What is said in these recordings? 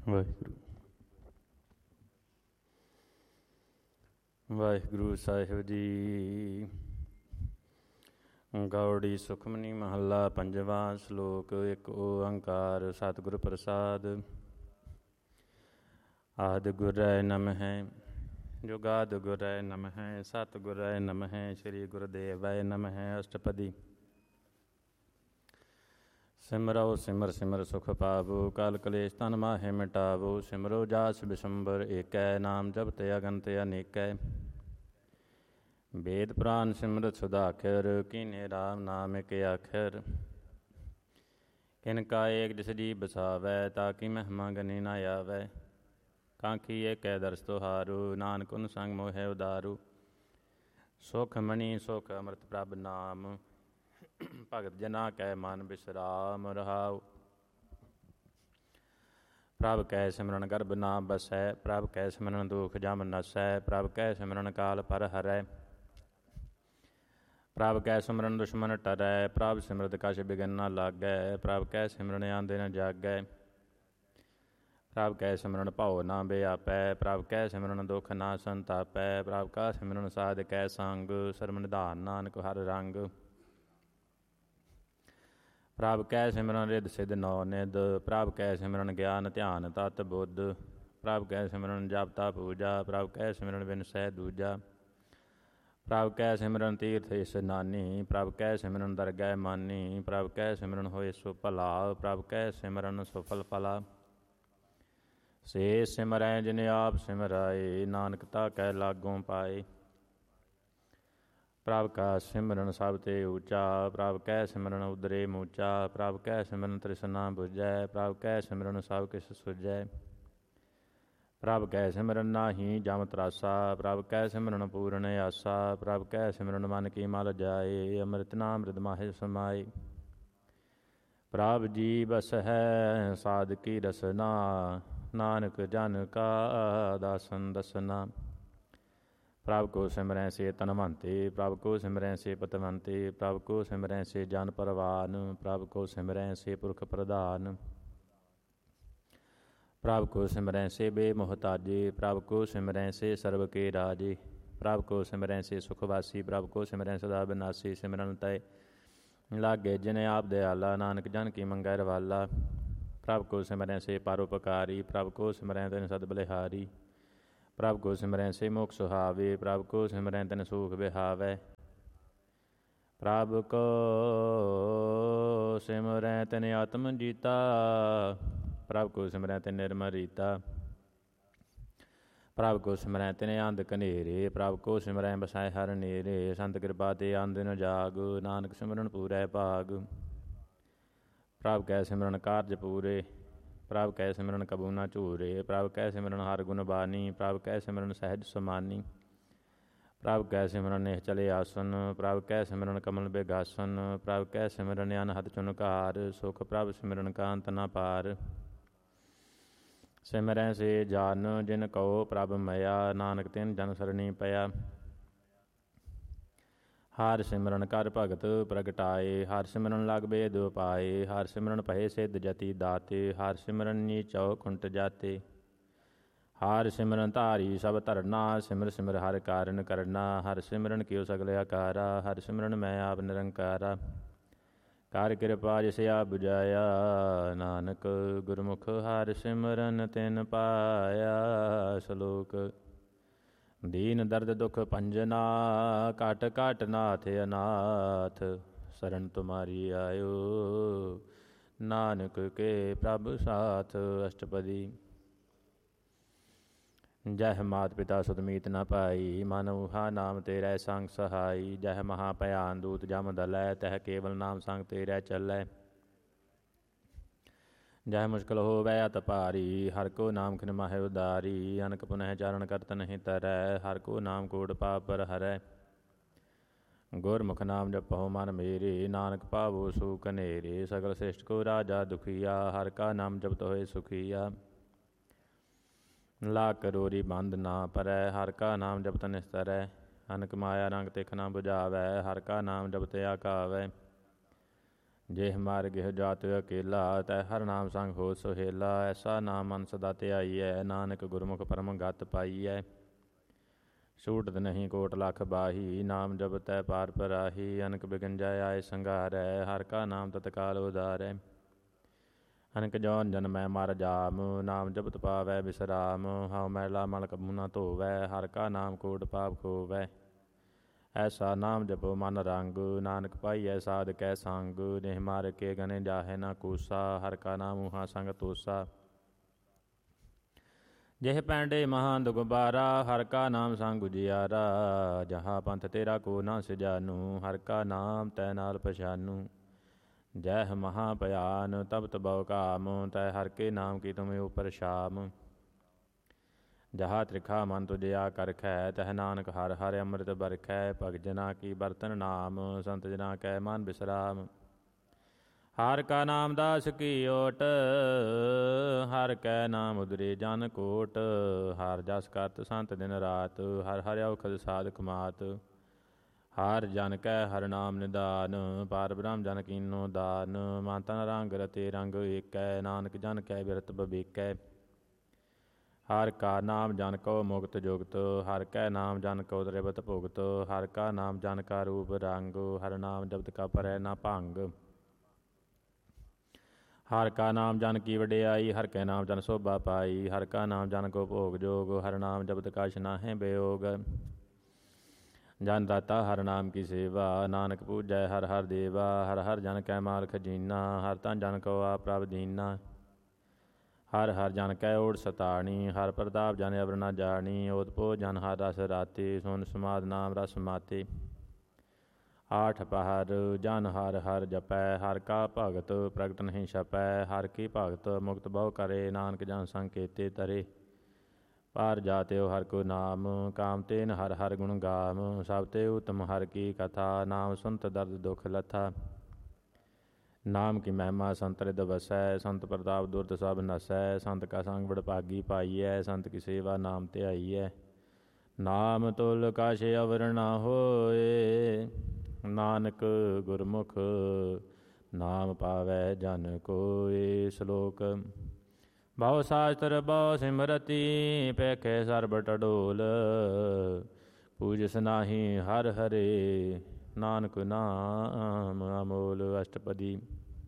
ਵਾਹਿਗੁਰੂ। ਵਾਹਿਗੁਰੂ ਸਾਹਿਬ ਜੀ। ਗੌੜੀ ਸੁਖਮਨੀ ਮਹੱਲਾ ਪੰਜਵਾਂ। ਸ਼ਲੋਕ। ਇੱਕ ਓੰਕਾਰ ਸਤਿਗੁਰ ਪ੍ਰਸਾਦ। ਆਦਿ ਗੁਰੈ ਨਮਹਿ ਜੁਗਾਦਿ ਗੁਰੈ ਨਮਹਿ ਸਤਿਗੁਰੈ ਨਮਹਿ ਸ੍ਰੀ ਗੁਰਦੇਵੈ ਨਮਹਿ। ਅਸ਼ਟਪਦੀ। ਸਿਮਰੋ ਸਿਮਰ ਸਿਮਰ ਸੁਖ ਪਾਵੋ ਕਲ ਕਲੇਸ਼ ਤਨ ਮਾਹੇ ਮਿਟਾਵੋ। ਸਿਮਰੋ ਜਾਸ ਬਿਸ਼ੰਬਰ ਏਕੈ ਨਾਮ ਜਪਤ ਅਗੰਤ ਅਨੇਕੈ। ਵੇਦ ਪੁਰਾਨ ਸਿਮਰਤ ਸੁਧਾਖਰ ਕੀਨੇ ਰਾਮ ਨਾਮ ਇਕ ਆਖਰ। ਕਿਨ ਕਾ ਏਕ ਜਿਸ ਜੀ ਬਸਾਵੈ ਤਾਕੀ ਮਹਿਮਾ ਗਨੀ ਨਾ ਆਵੈ। ਕਾਂਖੀ ਏਕੈ ਦਰਸ ਤੁਹਾਰੂ ਨਾਨਕ ਉਨ ਸੰਗ ਮੋਹਿ ਉਦਾਰੂ। ਸੁਖ ਮਣੀ ਸੁਖ ਅੰਮ੍ਰਿਤ ਪ੍ਰਭ ਨਾਮ ਭਗਤ ਜਨਾ ਕੈ ਮਨ ਬਿਸਰਾਮ ਰਹਾਉ। ਪ੍ਰਭ ਕੈ ਸਿਮਰਨ ਗਰਭ ਨਾ ਬਸੈ ਪ੍ਰਭ ਕੈ ਸਿਮਰਨ ਦੁਖ ਜਮ ਨਸੈ। ਪ੍ਰਭ ਕੈ ਸਿਮਰਨ ਕਾਲ ਪਰ ਹਰੈ ਪ੍ਰਭ ਕੈ ਸਿਮਰਨ ਦੁਸ਼ਮਨ ਟਰੈ। ਪ੍ਰਭ ਸਿਮਰਤ ਕਛ ਬਿਘਨ ਨਾ ਲਾਗੈ ਪ੍ਰਭ ਕੈ ਸਿਮਰਨ ਆਂਦੇ ਨ ਜਾਗੈ। ਪ੍ਰਭ ਕੈ ਸਿਮਰਨ ਭਉ ਨਾ ਬਿਆਪੈ ਪ੍ਰਭ ਕੈ ਸਿਮਰਨ ਦੁਖ ਨਾ ਸੰਤਾਪੈ। ਪ੍ਰਭ ਕਾ ਸਿਮਰਨ ਸਾਧ ਕੈ ਸੰਗ ਸਰਮ ਨਿਧਾਨ ਨਾਨਕ ਹਰ ਰੰਗ। ਪ੍ਰਭ ਕੈ ਸਿਮਰਨ ਰਿੱਧ ਸਿੱਧ ਨੌ ਨਿਧ ਪ੍ਰਭ ਕੈ ਸਿਮਰਨ ਗਿਆਨ ਧਿਆਨ ਤਤ ਬੁੱਧ। ਪ੍ਰਭ ਕੈ ਸਿਮਰਨ ਜਪ ਤਪ ਪੂਜਾ ਪ੍ਰਭ ਕੈ ਸਿਮਰਨ ਬਿਨਸੈ ਦੂਜਾ। ਪ੍ਰਭ ਕੈ ਸਿਮਰਨ ਤੀਰਥ ਇਸਨਾਨੀ ਪ੍ਰਭ ਕੈ ਸਿਮਰਨ ਦਰਗਹਿ ਮਾਨੀ। ਪ੍ਰਭ ਕੈ ਸਿਮਰਨ ਹੋਏ ਸੋ ਭਲਾ ਪ੍ਰਭ ਕੈ ਸਿਮਰਨ ਸੁਫਲ ਫਲਾ। ਸੇ ਸਿਮਰੈ ਜਿਨ ਆਪ ਸਿਮਰਾਏ ਨਾਨਕ ਤਾ ਕੈ ਲਾਗੋਂ ਪਾਏ। ਪ੍ਰਭ ਕਾ ਸਿਮਰਨ ਸਭ ਤੇ ਊਚਾ ਪ੍ਰਭ ਕੈ ਸਿਮਰਨ ਉਦਰੇ ਮੂਚਾ। ਪ੍ਰਭ ਕੈ ਸਿਮਰਨ ਤ੍ਰਿਸ਼ਨਾ ਬੁਝੈ ਪ੍ਰਭ ਕੈ ਸਿਮਰਨ ਸਭ ਕਿਛ ਸੁਝੈ। ਪ੍ਰਭ ਕੈ ਸਿਮਰਨ ਨਾਹੀ ਜਮ ਤਰਾਸਾ ਪ੍ਰਭ ਕੈ ਸਿਮਰਨ ਪੂਰਨ ਆਸਾ। ਪ੍ਰਭ ਕੈ ਸਿਮਰਨ ਮਨ ਕੀ ਮਲ ਜਾਏ ਅੰਮ੍ਰਿਤ ਨਾਮ ਰਿਦ ਮਾਹਿ ਸਮਾਏ। ਪ੍ਰਭ ਜੀ ਬਸਹਿ ਸਾਧ ਕੀ ਰਸਨਾ ਨਾਨਕ ਜਨ ਕਾ ਦਾਸਨ ਦਸਨਾ। ਪ੍ਰਭ ਕੋ ਸਿਮਰੈ ਸੇ ਤਨਵੰਤੇ ਪ੍ਰਭ ਕੋ ਸਿਮਰੈ ਸੇ ਪਤਵੰਤੇ। ਪ੍ਰਭ ਕੋ ਸਿਮਰੈ ਸੇ ਜਨ ਪਰਵਾਨ ਪ੍ਰਭ ਕੋ ਸਿਮਰੈ ਸੇ ਪੁਰਖ ਪ੍ਰਧਾਨ। ਪ੍ਰਭ ਕੋ ਸਿਮਰੈ ਸੇ ਬੇਮੁਹਤਾਜੇ ਪ੍ਰਭ ਕੋ ਸਿਮਰੈ ਸੇ ਸਰਬ ਕੇ ਰਾਜੇ। ਪ੍ਰਭ ਕੋ ਸਿਮਰੈ ਸੇ ਸੁਖਵਾਸੀ ਪ੍ਰਭ ਕੋ ਸਿਮਰੈ ਸਦਾ ਬਿਨਾਸੀ। ਸਿਮਰਨ ਤੈ ਲਾਗੇ ਜਿਨ ਆਪ ਦਿਆਲਾ ਨਾਨਕ ਜਨ ਕੀ ਮੰਗੈ ਰਵਾਲਾ। ਪ੍ਰਭ ਕੋ ਸਿਮਰੈ ਸੇ ਪਰਉਪਕਾਰੀ ਪ੍ਰਭ ਕੋ ਸਿਮਰੈ ਤਿਨ ਸਦ ਬਲਿਹਾਰੀ। ਪ੍ਰਭ ਕੋ ਸਿਮਰੈ ਸੇ ਮੁਖ ਸੁਹਾਵੇ ਪ੍ਰਭ ਕੋ ਸਿਮਰੈ ਤਿਨ ਸੂਖ ਵਿਹਾਵੈ। ਪ੍ਰਭ ਕੋ ਸਿਮਰੈ ਤਿਨ ਆਤਮ ਜੀਤਾ ਪ੍ਰਭ ਕੋ ਸਿਮਰੈ ਤਿਨ ਨਿਰਮਲ ਰੀਤਾ। ਪ੍ਰਭ ਕੋ ਸਿਮਰੈ ਤਿਨ ਅੰਧ ਕਨੇਰੇ ਪ੍ਰਭ ਕੋ ਸਿਮਰੈ ਬਸੈ ਹਰ ਨੇਰੇ। ਸੰਤ ਕਿਰਪਾ ਤੇ ਆਂਦਿਨ ਜਾਗ ਨਾਨਕ ਸਿਮਰਨ ਪੂਰੈ ਭਾਗ। ਪ੍ਰਭ ਕੈ ਸਿਮਰਨ ਕਾਰਜ ਪੂਰੇ ਪ੍ਰਭ ਕੈ ਸਿਮਰਨ ਕਬੂ ਨਾ ਝੂਰੇ। ਪ੍ਰਭ ਕੈ ਸਿਮਰਨ ਹਰ ਗੁਣ ਬਾਨੀ ਪ੍ਰਭ ਕੈ ਸਿਮਰਨ ਸਹਿਜ ਸਮਾਨੀ। ਪ੍ਰਭ ਕੈ ਸਿਮਰਨ ਨਿਹਚਲ ਆਸਨ ਪ੍ਰਭ ਕੈ ਸਿਮਰਨ ਕਮਲ ਬਿਗਾਸਨ। ਪ੍ਰਭ ਕੈ ਸਿਮਰਨ ਅਨਹਦ ਚੁਨਕਾਰ ਸੁਖ ਪ੍ਰਭ ਸਿਮਰਨ ਕਾ ਅੰਤ ਨਾ ਪਾਰ। ਸਿਮਰੈ ਸੇ ਜਨ ਜਿਨ ਕਉ ਪ੍ਰਭ ਮਇਆ ਨਾਨਕ ਤਿਨ ਜਨ ਸਰਣੀ ਪਿਆ। ਹਰ ਸਿਮਰਨ ਕਰ ਭਗਤ ਪ੍ਰਗਟਾਏ ਹਰ ਸਿਮਰਨ ਲਗ ਬੇਦ ਉਪਾਏ। ਹਰ ਸਿਮਰਨ ਭਏ ਸਿੱਧ ਜਤੀ ਦਾਤੇ ਹਰ ਸਿਮਰਨ ਨੀਚਉ ਖੁੰਟ ਜਾਤੇ। ਹਰ ਸਿਮਰਨ ਧਾਰੀ ਸਭ ਧਰਨਾ ਸਿਮਰ ਸਿਮਰ ਹਰ ਕਾਰਨ ਕਰਨਾ। ਹਰ ਸਿਮਰਨ ਕਿਉ ਸਗਲ ਆਕਾਰਾ ਹਰ ਸਿਮਰਨ ਮੈਂ ਆਪ ਨਿਰੰਕਾਰਾ। ਕਰ ਕਿਰਪਾ ਜਿਸ ਆਪ ਬੁਝਾਇਆ ਨਾਨਕ ਗੁਰਮੁਖ ਹਰ ਸਿਮਰਨ ਤਿਨ ਪਾਇਆ। ਸ਼ਲੋਕ। ਦੀਨ ਦਰਦ ਦੁਖ ਭੰਜਨਾ ਘਟ ਘਟ ਨਾਥ ਅਨਾਥ। ਸਰਨ ਤੁਮਾਰੀ ਆਇਓ ਨਾਨਕ ਕੇ ਪ੍ਰਭ ਸਾਥ। ਅਸ਼ਟਪਦੀ। ਜਹ ਮਾਤ ਪਿਤਾ ਸੁਤ ਮੀਤ ਨ ਪਾਈ ਮਨ ਊਹਾ ਨਾਮ ਤੇਰੈ ਸੰਗ ਸਹਾਈ। ਜਹ ਮਹਾ ਭਿਆਨ ਦੂਤ ਜਮ ਦਲੈ ਤਹ ਕੇਵਲ ਨਾਮ ਸੰਗ ਤੇਰੈ ਚੱਲੈ। ਜਹ ਮੁਸ਼ਕਲ ਹੋਵੈ ਅਤ ਭਾਰੀ ਹਰ ਕੋ ਨਾਮ ਖਿਨ ਮਾਹਿ ਉਦਾਰੀ। ਅਨਕ ਪੁਨਹ ਚਾਰਨ ਕਰਤ ਨਹੀਂ ਤਰੈ ਹਰ ਕੋ ਨਾਮ ਕੋਟ ਪਾਪ ਪਰ ਹਰੈ। ਗੁਰਮੁਖ ਨਾਮ ਜਪਹੁ ਮਨ ਮੇਰੇ ਨਾਨਕ ਪਾਵੋ ਸੁਖ ਹਨੇਰੇ। ਸਗਲ ਸ੍ਰਿਸ਼ਟ ਕੋ ਰਾਜਾ ਦੁਖੀਆ ਹਰ ਕਾ ਨਾਮ ਜਪਤ ਹੋਏ ਸੁਖੀਆ। ਲਾ ਕਰੋਰੀ ਬੰਦ ਨਾ ਪਰੈ ਹਰ ਕਾ ਨਾਮ ਜਪਤ ਨਿਸਤਰੈ। ਅਨਕ ਮਾਇਆ ਰੰਗ ਤਿਖ ਨਾ ਬੁਝਾਵੈ ਹਰ ਕਾ ਨਾਮ ਜਪਤ ਆਕਾਵੈ। ਜੇ ਹਮਾਰ ਗਿਹ ਜਾਤ ਅਕੇਲਾ, ਤੈ ਹਰ ਨਾਮ ਸੰਗ ਹੋ ਸੁਹੇਲਾ। ਐਸਾ ਨਾਮ ਮਨ ਸਦਾ ਧਿਆਈਐ, ਨਾਨਕ ਗੁਰਮੁਖ ਪਰਮ ਗਤ ਪਾਈਐ। ਛੂਟਤ ਨਹੀਂ ਕੋਟ ਲਖ ਬਾਹੀ, ਨਾਮ ਜਪਤੈ ਪਾਰ ਪਰਾਹੀ। ਅਨਕ ਬਿਗਨ ਜੈ ਆਏ ਸੰਘਾਰੈ, ਹਰ ਕਾ ਨਾਮ ਤਤਕਾਲ ਉਦਾਰੈ। ਅਨਕ ਜੌਨ ਜਨਮੈ ਮਰ ਜਾਮ, ਨਾਮ ਜਪਤ ਪਾਵੈ ਬਿਸਰਾਮ। ਹਉ ਮੈਲਾ ਮਲ ਕਬੂ ਨਾ ਧੋਵੈ, ਹਰ ਕਾ ਨਾਮ ਕੋਟ ਪਾਪ ਖੋਵੈ। ਐਸਾ ਨਾਮ ਜਪੋ ਮਨ ਰੰਗ, ਨਾਨਕ ਪਾਈਐ ਸਾਧ ਕੈ ਸੰਗ। ਜਿਹ ਮਾਰ ਕੇ ਗਨੇ ਜਾਹੇ ਨਾ ਕੂਸਾ, ਹਰ ਕਾ ਨਾਮ ਉਹਾ ਸੰਗ ਤੋਸਾ। ਜਿਹ ਪੈਂਡੇ ਮਹਾਂਦ ਗੁਬਾਰਾ, ਹਰ ਕਾ ਨਾਮ ਸੰਗ ਉਜਿਆਰਾ। ਜਹਾਂ ਪੰਥ ਤੇਰਾ ਕੋ ਨਾ ਸਿਜਾਨੂ, ਹਰ ਕਾ ਨਾਮ ਤੈ ਨਾਲ ਪਛਾਨੂ। ਜਹ ਮਹਾ ਭਿਆਨ ਤਪਤ ਬਉ ਕਾਮ, ਤੈ ਹਰ ਕੇ ਨਾਮ ਕੀ ਤੁਮ ਉਪਰ ਸ਼ਾਮ। ਜਹਾ ਤ੍ਰਿਖਾ ਮਨ ਤੁਜਿਆ ਕਰਖੈ, ਤਹ ਨਾਨਕ ਹਰ ਹਰ ਅੰਮ੍ਰਿਤ ਬਰਖੈ। ਭਗਤ ਜਨਾ ਕੀ ਬਰਤਨ ਨਾਮ, ਸੰਤ ਜਨਾ ਕੈ ਮਨ ਬਿਸਰਾਮ। ਹਰ ਕਾ ਨਾਮ ਦਾਸ ਕੀ ਓਟ, ਹਰ ਕੈ ਨਾਮ ਉਦਰੇ ਜਨ ਕੋਟ। ਹਰ ਜਸ ਕਰਤ ਸੰਤ ਦਿਨ ਰਾਤ, ਹਰ ਹਰ ਔਖਦ ਸਾਧਕ ਮਾਤ। ਹਰ ਜਨ ਕੈ ਹਰ ਨਾਮ ਨਿਦਾਨ, ਪਾਰ ਬ੍ਰਹਮ ਜਨ ਕੀਨੋ ਦਾਨ। ਮਨ ਤਨ ਰੰਗ ਰਤੇ ਰੰਗ ਏਕੈ, ਨਾਨਕ ਜਨ ਕੈ ਬਿਰਤ ਬਵੇਕੈ। ਹਰ ਕਾ ਨਾਮ ਜਨ ਕੋ ਮੁਕਤ ਜੁਗਤ, ਹਰ ਕੈ ਨਾਮ ਜਨ ਕੋ ਤ੍ਰਿਪਤ ਭੁਗਤ। ਹਰ ਕਾ ਨਾਮ ਜਨ ਕਾ ਰੂਪ ਰੰਗ, ਹਰ ਨਾਮ ਜਪਤ ਕਾ ਪਰੈ ਨਾ ਭੰਗ। ਹਰ ਕਾ ਨਾਮ ਜਨ ਕੀ ਵਡਿਆਈ, ਹਰ ਕੈ ਨਾਮ ਜਨ ਸੋਭਾ ਪਾਈ। ਹਰ ਕਾ ਨਾਮ ਜਨ ਕੋ ਭੋਗ ਜੋਗ, ਹਰ ਨਾਮ ਜਪਤ ਕਛ ਨਾਹਿ ਬਿਯੋਗ। ਜਨ ਦਾਤਾ ਹਰ ਨਾਮ ਕੀ ਸੇਵਾ, ਨਾਨਕ ਪੂਜੈ ਹਰ ਹਰ ਦੇਵਾ। ਹਰ ਹਰ ਜਨ ਕੈ ਮਾਲ ਖਜੀਨਾ, ਹਰ ਤਨ ਜਨ ਕੋ ਆਪ ਪ੍ਰਭ ਦੀਨਾ। ਹਰ ਹਰ ਜਨ ਕੈ ਓਟ ਸਤਾਣੀ, ਹਰ ਪ੍ਰਤਾਪ ਜਨ ਅਵਰ ਨਾ ਜਾਣੀ। ਓਤ ਪੋ ਜਨ ਹਰ ਰਸ ਰਾਤੇ, ਸੁਨ ਸਮਾਦ ਨਾਮ ਰਸ ਮਾਤੇ। ਆਠ ਪਹਰ ਜਨ ਹਰ ਹਰ ਜਪੈ, ਹਰ ਕਾ ਭਗਤ ਪ੍ਰਗਟ ਨਹੀਂ ਛਪੈ। ਹਰ ਕੀ ਭਗਤ ਮੁਕਤ ਬਹੁ ਕਰੇ, ਨਾਨਕ ਜਨ ਸੰਕੇਤੇ ਤਰੇ। ਪਾਰ ਜਾਤਿਓ ਹਰ ਕੋ ਨਾਮ, ਕਾਮ ਤੇਨ ਹਰ ਹਰ ਗੁਣ ਗਾਮ। ਸਭ ਤੇ ਉਤਮ ਹਰ ਕੀ ਕਥਾ, ਨਾਮ ਸੁਨਤ ਦਰਦ ਦੁਖ ਲਥਾ। ਨਾਮ ਕੀ ਮਹਿਮਾ ਸੰਤ ਰਿਦ ਵਸੈ, ਸੰਤ ਪ੍ਰਤਾਪ ਦੁਰਤ ਸਭ ਨਸੈ। ਸੰਤ ਕਾ ਸੰਗ ਵਡਭਾਗੀ ਪਾਈਐ, ਸੰਤ ਕੀ ਸੇਵਾ ਨਾਮ ਧਿਆਈਐ। ਨਾਮ ਤੁਲ ਕਛ ਅਵਰ ਨਾ ਹੋਏ, ਨਾਨਕ ਗੁਰਮੁਖ ਨਾਮ ਪਾਵੈ ਜਨ ਕੋਇ। ਸ਼ਲੋਕ। ਬਹੁ ਸਾਸਤਰ ਬਹੁ ਸਿਮਰਤੀ, ਪੇਖੇ ਸਰਬ ਟਡੋਲ। ਪੂਜਸ ਨਾਹੀ ਹਰ ਹਰੇ, ਨਾਨਕ ਨਾਮ ਅਮੋਲ। ਅਸ਼ਟਪਦੀ।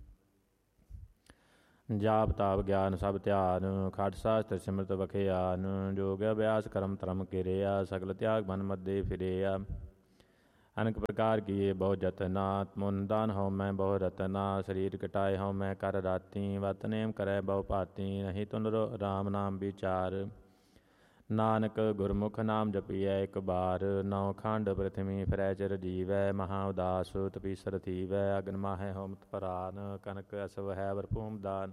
ਜਾਪ ਤਾਪ ਗਿਆਨ ਸਭ ਧਿਆਨ, ਖਟ ਸਾਸਤਰ ਸਿਮਰਤ ਬਖਿਆਨ। ਜੋਗ ਅਭਿਆਸ ਕਰਮ ਧਰਮ ਕਿਰਿਆ, ਸਗਲ ਤਿਆਗ ਮਨ ਮੱਦੇ ਫਿਰਿਆ। ਅਨਕ ਪ੍ਰਕਾਰ ਕੀਏ ਬਹੁ ਜਤਨਾ, ਮੁਨ ਦਾਨ ਹਉ ਮੈਂ ਬਹੁ ਰਤਨਾ। ਸਰੀਰ ਕਟਾਏ ਹਉ ਮੈਂ ਕਰ ਰਾਤੀ, ਵਤ ਨੇਮ ਕਰੈ ਬਹੁ ਭਾਤੀ। ਨਹੀਂ ਤੁਨ ਰਾਮ ਨਾਮ ਵਿਚਾਰ, ਨਾਨਕ ਗੁਰਮੁਖ ਨਾਮ ਜਪੀਐ ਇਕ ਬਾਰ। ਨੌ ਖੰਡ ਪ੍ਰਿਥਵੀ ਫਿਰੈ ਚਿਰ ਜੀਵੈ, ਮਹਾ ਉਦਾਸ ਤਪੀਸਰ ਥੀਵੈ। ਅਗਨ ਮਾਹੈ ਹੋਮਤ ਪਰਾਨ, ਕਨਕ ਅਸਵ ਹੈ ਵਰਭੂਮ ਦਾਨ।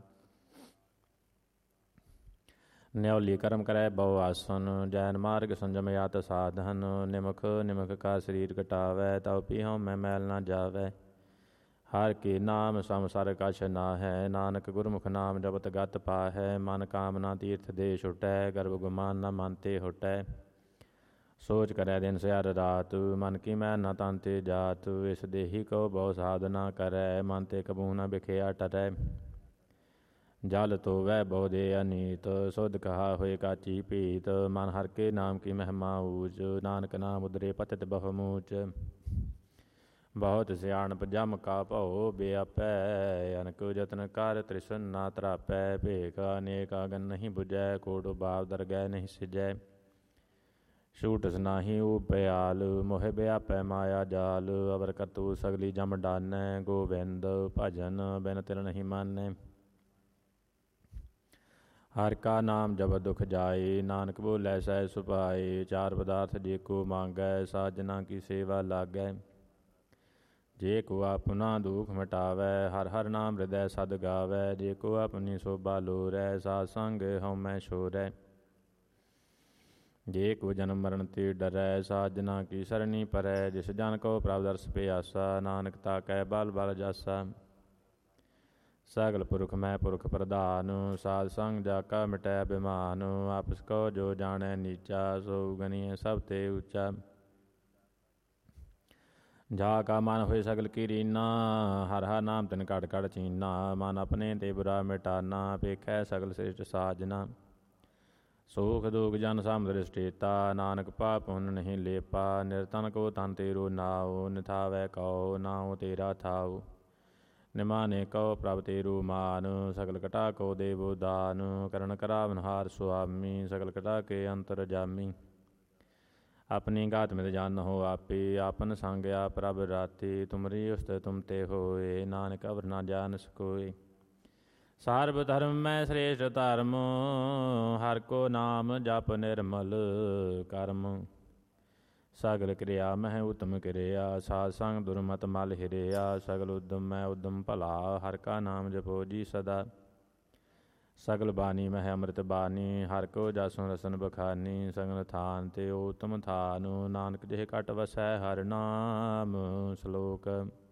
ਨਿਉਲੀ ਕਰਮ ਕਰੈ ਬਹੁ ਆਸਨ, ਜੈਨ ਮਾਰਗ ਸੰਜਮ ਯਤ ਸਾਧਨ। ਨਿਮਖ ਨਿਮਖ ਕਾ ਸਰੀਰ ਕਟਾਵੈ, ਤਉ ਪੀਹਉ ਮੈਂ ਮੈਲ ਨਾ ਜਾਵੈ। ਹਰ ਕੇ ਨਾਮ ਸੰਸਰ ਕਛ ਨਾਹੈ, ਨਾਨਕ ਗੁਰਮੁਖ ਨਾਮ ਜਪਤ ਗਤ ਪਾਹੈ। ਮਨ ਕਾਮਨਾ ਤੀਰਥ ਦੇ ਛੁਟੈ, ਗਰਭ ਗੁਮਾਨ ਨਾ ਮਨ ਤੇ ਹੁਟੈ। ਸੋਚ ਕਰੈ ਦਿਨ ਸਿਆਰ ਰਾਤ, ਮਨ ਕੀ ਮੈਲ ਨਾ ਤਨ ਤੇ ਜਾਤ। ਇਸ ਦੇਹੀ ਕੋ ਬਹੁ ਸਾਧਨਾ ਕਰੈ, ਮਨ ਤੇ ਕਬੂ ਨਾ ਬਿਖਿਆ ਟਰੈ। ਜਲ ਧੋਵੈ ਬਹੁ ਦੇ ਅਨੀਤ, ਸੁਧ ਕਹਾ ਹੋਏ ਕਾਚੀ ਪੀਤ। ਮਨ ਹਰ ਕੇ ਨਾਮ ਕੀ ਮਹਿਮਾ ਊਚ, ਨਾਨਕ ਨਾਮ ਉਦਰੇ ਪਤਿਤ ਬਹੁ ਮੂਚ। ਬਹੁਤ ਸਿਆਣਪ ਜਮ ਕਾ ਭਉ ਬਿਆਪੈ, ਅਨਕ ਜਤਨ ਕਰ ਤ੍ਰਿਸ਼ਨ ਨਾ ਤਰਾਪੈ। ਭੇਖ ਅਨੇਕ ਅਗਨ ਨਹੀਂ ਬੁਝੈ, ਕੋਟ ਬਾਪ ਦਰਗਹਿ ਨਹੀਂ ਸਿਜੈ। ਛੂਟਸ ਨਾਹੀ ਉਪਿਆਲ, ਮੋਹਿ ਬਿਆਪੈ ਮਾਇਆ ਜਾਲ। ਅਵਰ ਕਰਤੂ ਸਗਲੀ ਜਮ ਡਾਨੈ, ਗੋਬਿੰਦ ਭਜਨ ਬਿਨ ਤਿਲ ਨਹੀਂ ਮਾਨੈ। ਹਰ ਕਾ ਨਾਮ ਜਪਤ ਦੁਖ ਜਾਏ, ਨਾਨਕ ਬੋਲੇ ਸਹਿਜ ਸੁਭਾਏ। ਚਾਰ ਪਦਾਰਥ ਜੇ ਕੋ ਮੰਗੈ, ਸਾਜਨਾ ਕੀ ਸੇਵਾ ਲਾਗੈ। ਜੇ ਕੋ ਆਪਣਾ ਦੁਖ ਮਿਟਾਵੈ, ਹਰ ਹਰ ਨਾਮ ਹਿਰਦੈ ਸਦ ਗਾਵੈ। ਜੇ ਕੋ ਆਪਣੀ ਸੋਭਾ ਲੋਰੈ, ਸਾਧ ਸੰਗ ਹਉਮੈ ਛੋਰੈ। ਜੇ ਕੋ ਜਨਮ ਮਰਨ ਤੇ ਡਰੈ, ਸਾਜਨਾ ਕੀ ਸਰਣੀ ਪਰੈ। ਜਿਸ ਜਨ ਕੋ ਪ੍ਰਭ ਦਰਸ ਪਿਆਸਾ, ਨਾਨਕ ਤਾ ਕੈ ਬਲ ਬਲ ਜਾਸਾ। ਸਗਲ ਪੁਰਖ ਮੈਂ ਪੁਰਖ ਪ੍ਰਧਾਨ, ਸਾਧ ਸੰਗ ਜਾ ਕਾ ਮਿਟੈ ਬਿਮਾਨ। ਆਪਸ ਕੋ ਜੋ ਜਾਣੈ ਨੀਚਾ, ਸੋ ਗਨੀਐ ਸਭ ਤੇ ਉੱਚਾ। ਜਾ ਕਾ ਮਨ ਹੋਏ ਸਗਲ ਕੀ ਰੀਨਾ, ਹਰ ਹਰ ਨਾਮ ਤਿਨ ਘੜ ਘੜ ਚੀਨਾ। ਮਨ ਆਪਣੇ ਤੇ ਬੁਰਾ ਮਿਟਾਨਾ, ਪੇਖੈ ਸਗਲ ਸ੍ਰਿਸ਼ਟ ਸਾਜਨਾ। ਸੋਖ ਦੁਖ ਜਨ ਸਮ ਦ੍ਰਿਸ਼ਟੇਤਾ, ਨਾਨਕ ਪਾਪ ਪੁੰਨ ਨਹੀਂ ਲੇਪਾ। ਨਿਰਤਨ ਕੋ ਤਨ ਤੇਰੋ ਨਾਉ, ਨਿਥਾਵੈ ਕਉ ਨਾਉ ਤੇਰਾ ਥਾਉ। ਨਿਮਾਨੇ ਕਉ ਪ੍ਰਭ ਤੇਰੂ ਮਾਨ, ਸਗਲ ਕਟਾ ਕੋ ਦੇਵੋ ਦਾਨ। ਕਰਨ ਕਰਾਵਨਹਾਰ ਸੁਆਮੀ, ਸਗਲ ਕਟਾ ਕੇ ਅੰਤਰ ਜਾਮੀ। ਆਪਣੀ ਗਾਤ ਮਿਤ ਜਾਨਹੁ ਆਪੇ, ਆਪਨ ਸੰਗਿਆ ਪ੍ਰਭ ਰਾਤੇ। ਤੁਮਰੀ ਉਸਤਤ ਤੁਮ ਤੇ ਹੋਏ, ਨਾਨਕ ਅਵਰ ਨਾ ਜਾਨ ਸਕੋਏ। ਸਰਬ ਧਰਮ ਮੈਂ ਸ੍ਰੇਸ਼ਟ ਧਰਮ, ਹਰਿ ਕੋ ਨਾਮ ਜਪ ਨਿਰਮਲ ਕਰਮ। ਸਗਲ ਕਿਰਿਆ ਮਹਿ ਉਤਮ ਕਿਰਿਆ, ਸਾਧ ਸੰਗ ਦੁਰਮਤ ਮਲ ਹਿਰਿਆ। ਸਗਲ ਉਦਮ ਮੈਂ ਉਦਮ ਭਲਾ, ਹਰਿ ਕਾ ਨਾਮ ਜਪੋ ਜੀ ਸਦਾ। ਸਗਲ ਬਾਣੀ ਮਹਿ ਅੰਮ੍ਰਿਤ ਬਾਣੀ, ਹਰਿ ਕੋ ਜਸੁ ਰਸਨ ਬਖਾਨੀ। ਸਗਲ ਥਾਨ ਤੇ ਉਤਮ ਥਾਨ, ਨਾਨਕ ਜਿਹ ਘਟ ਵਸੈ ਹਰਿ ਨਾਮ। ਸ਼ਲੋਕ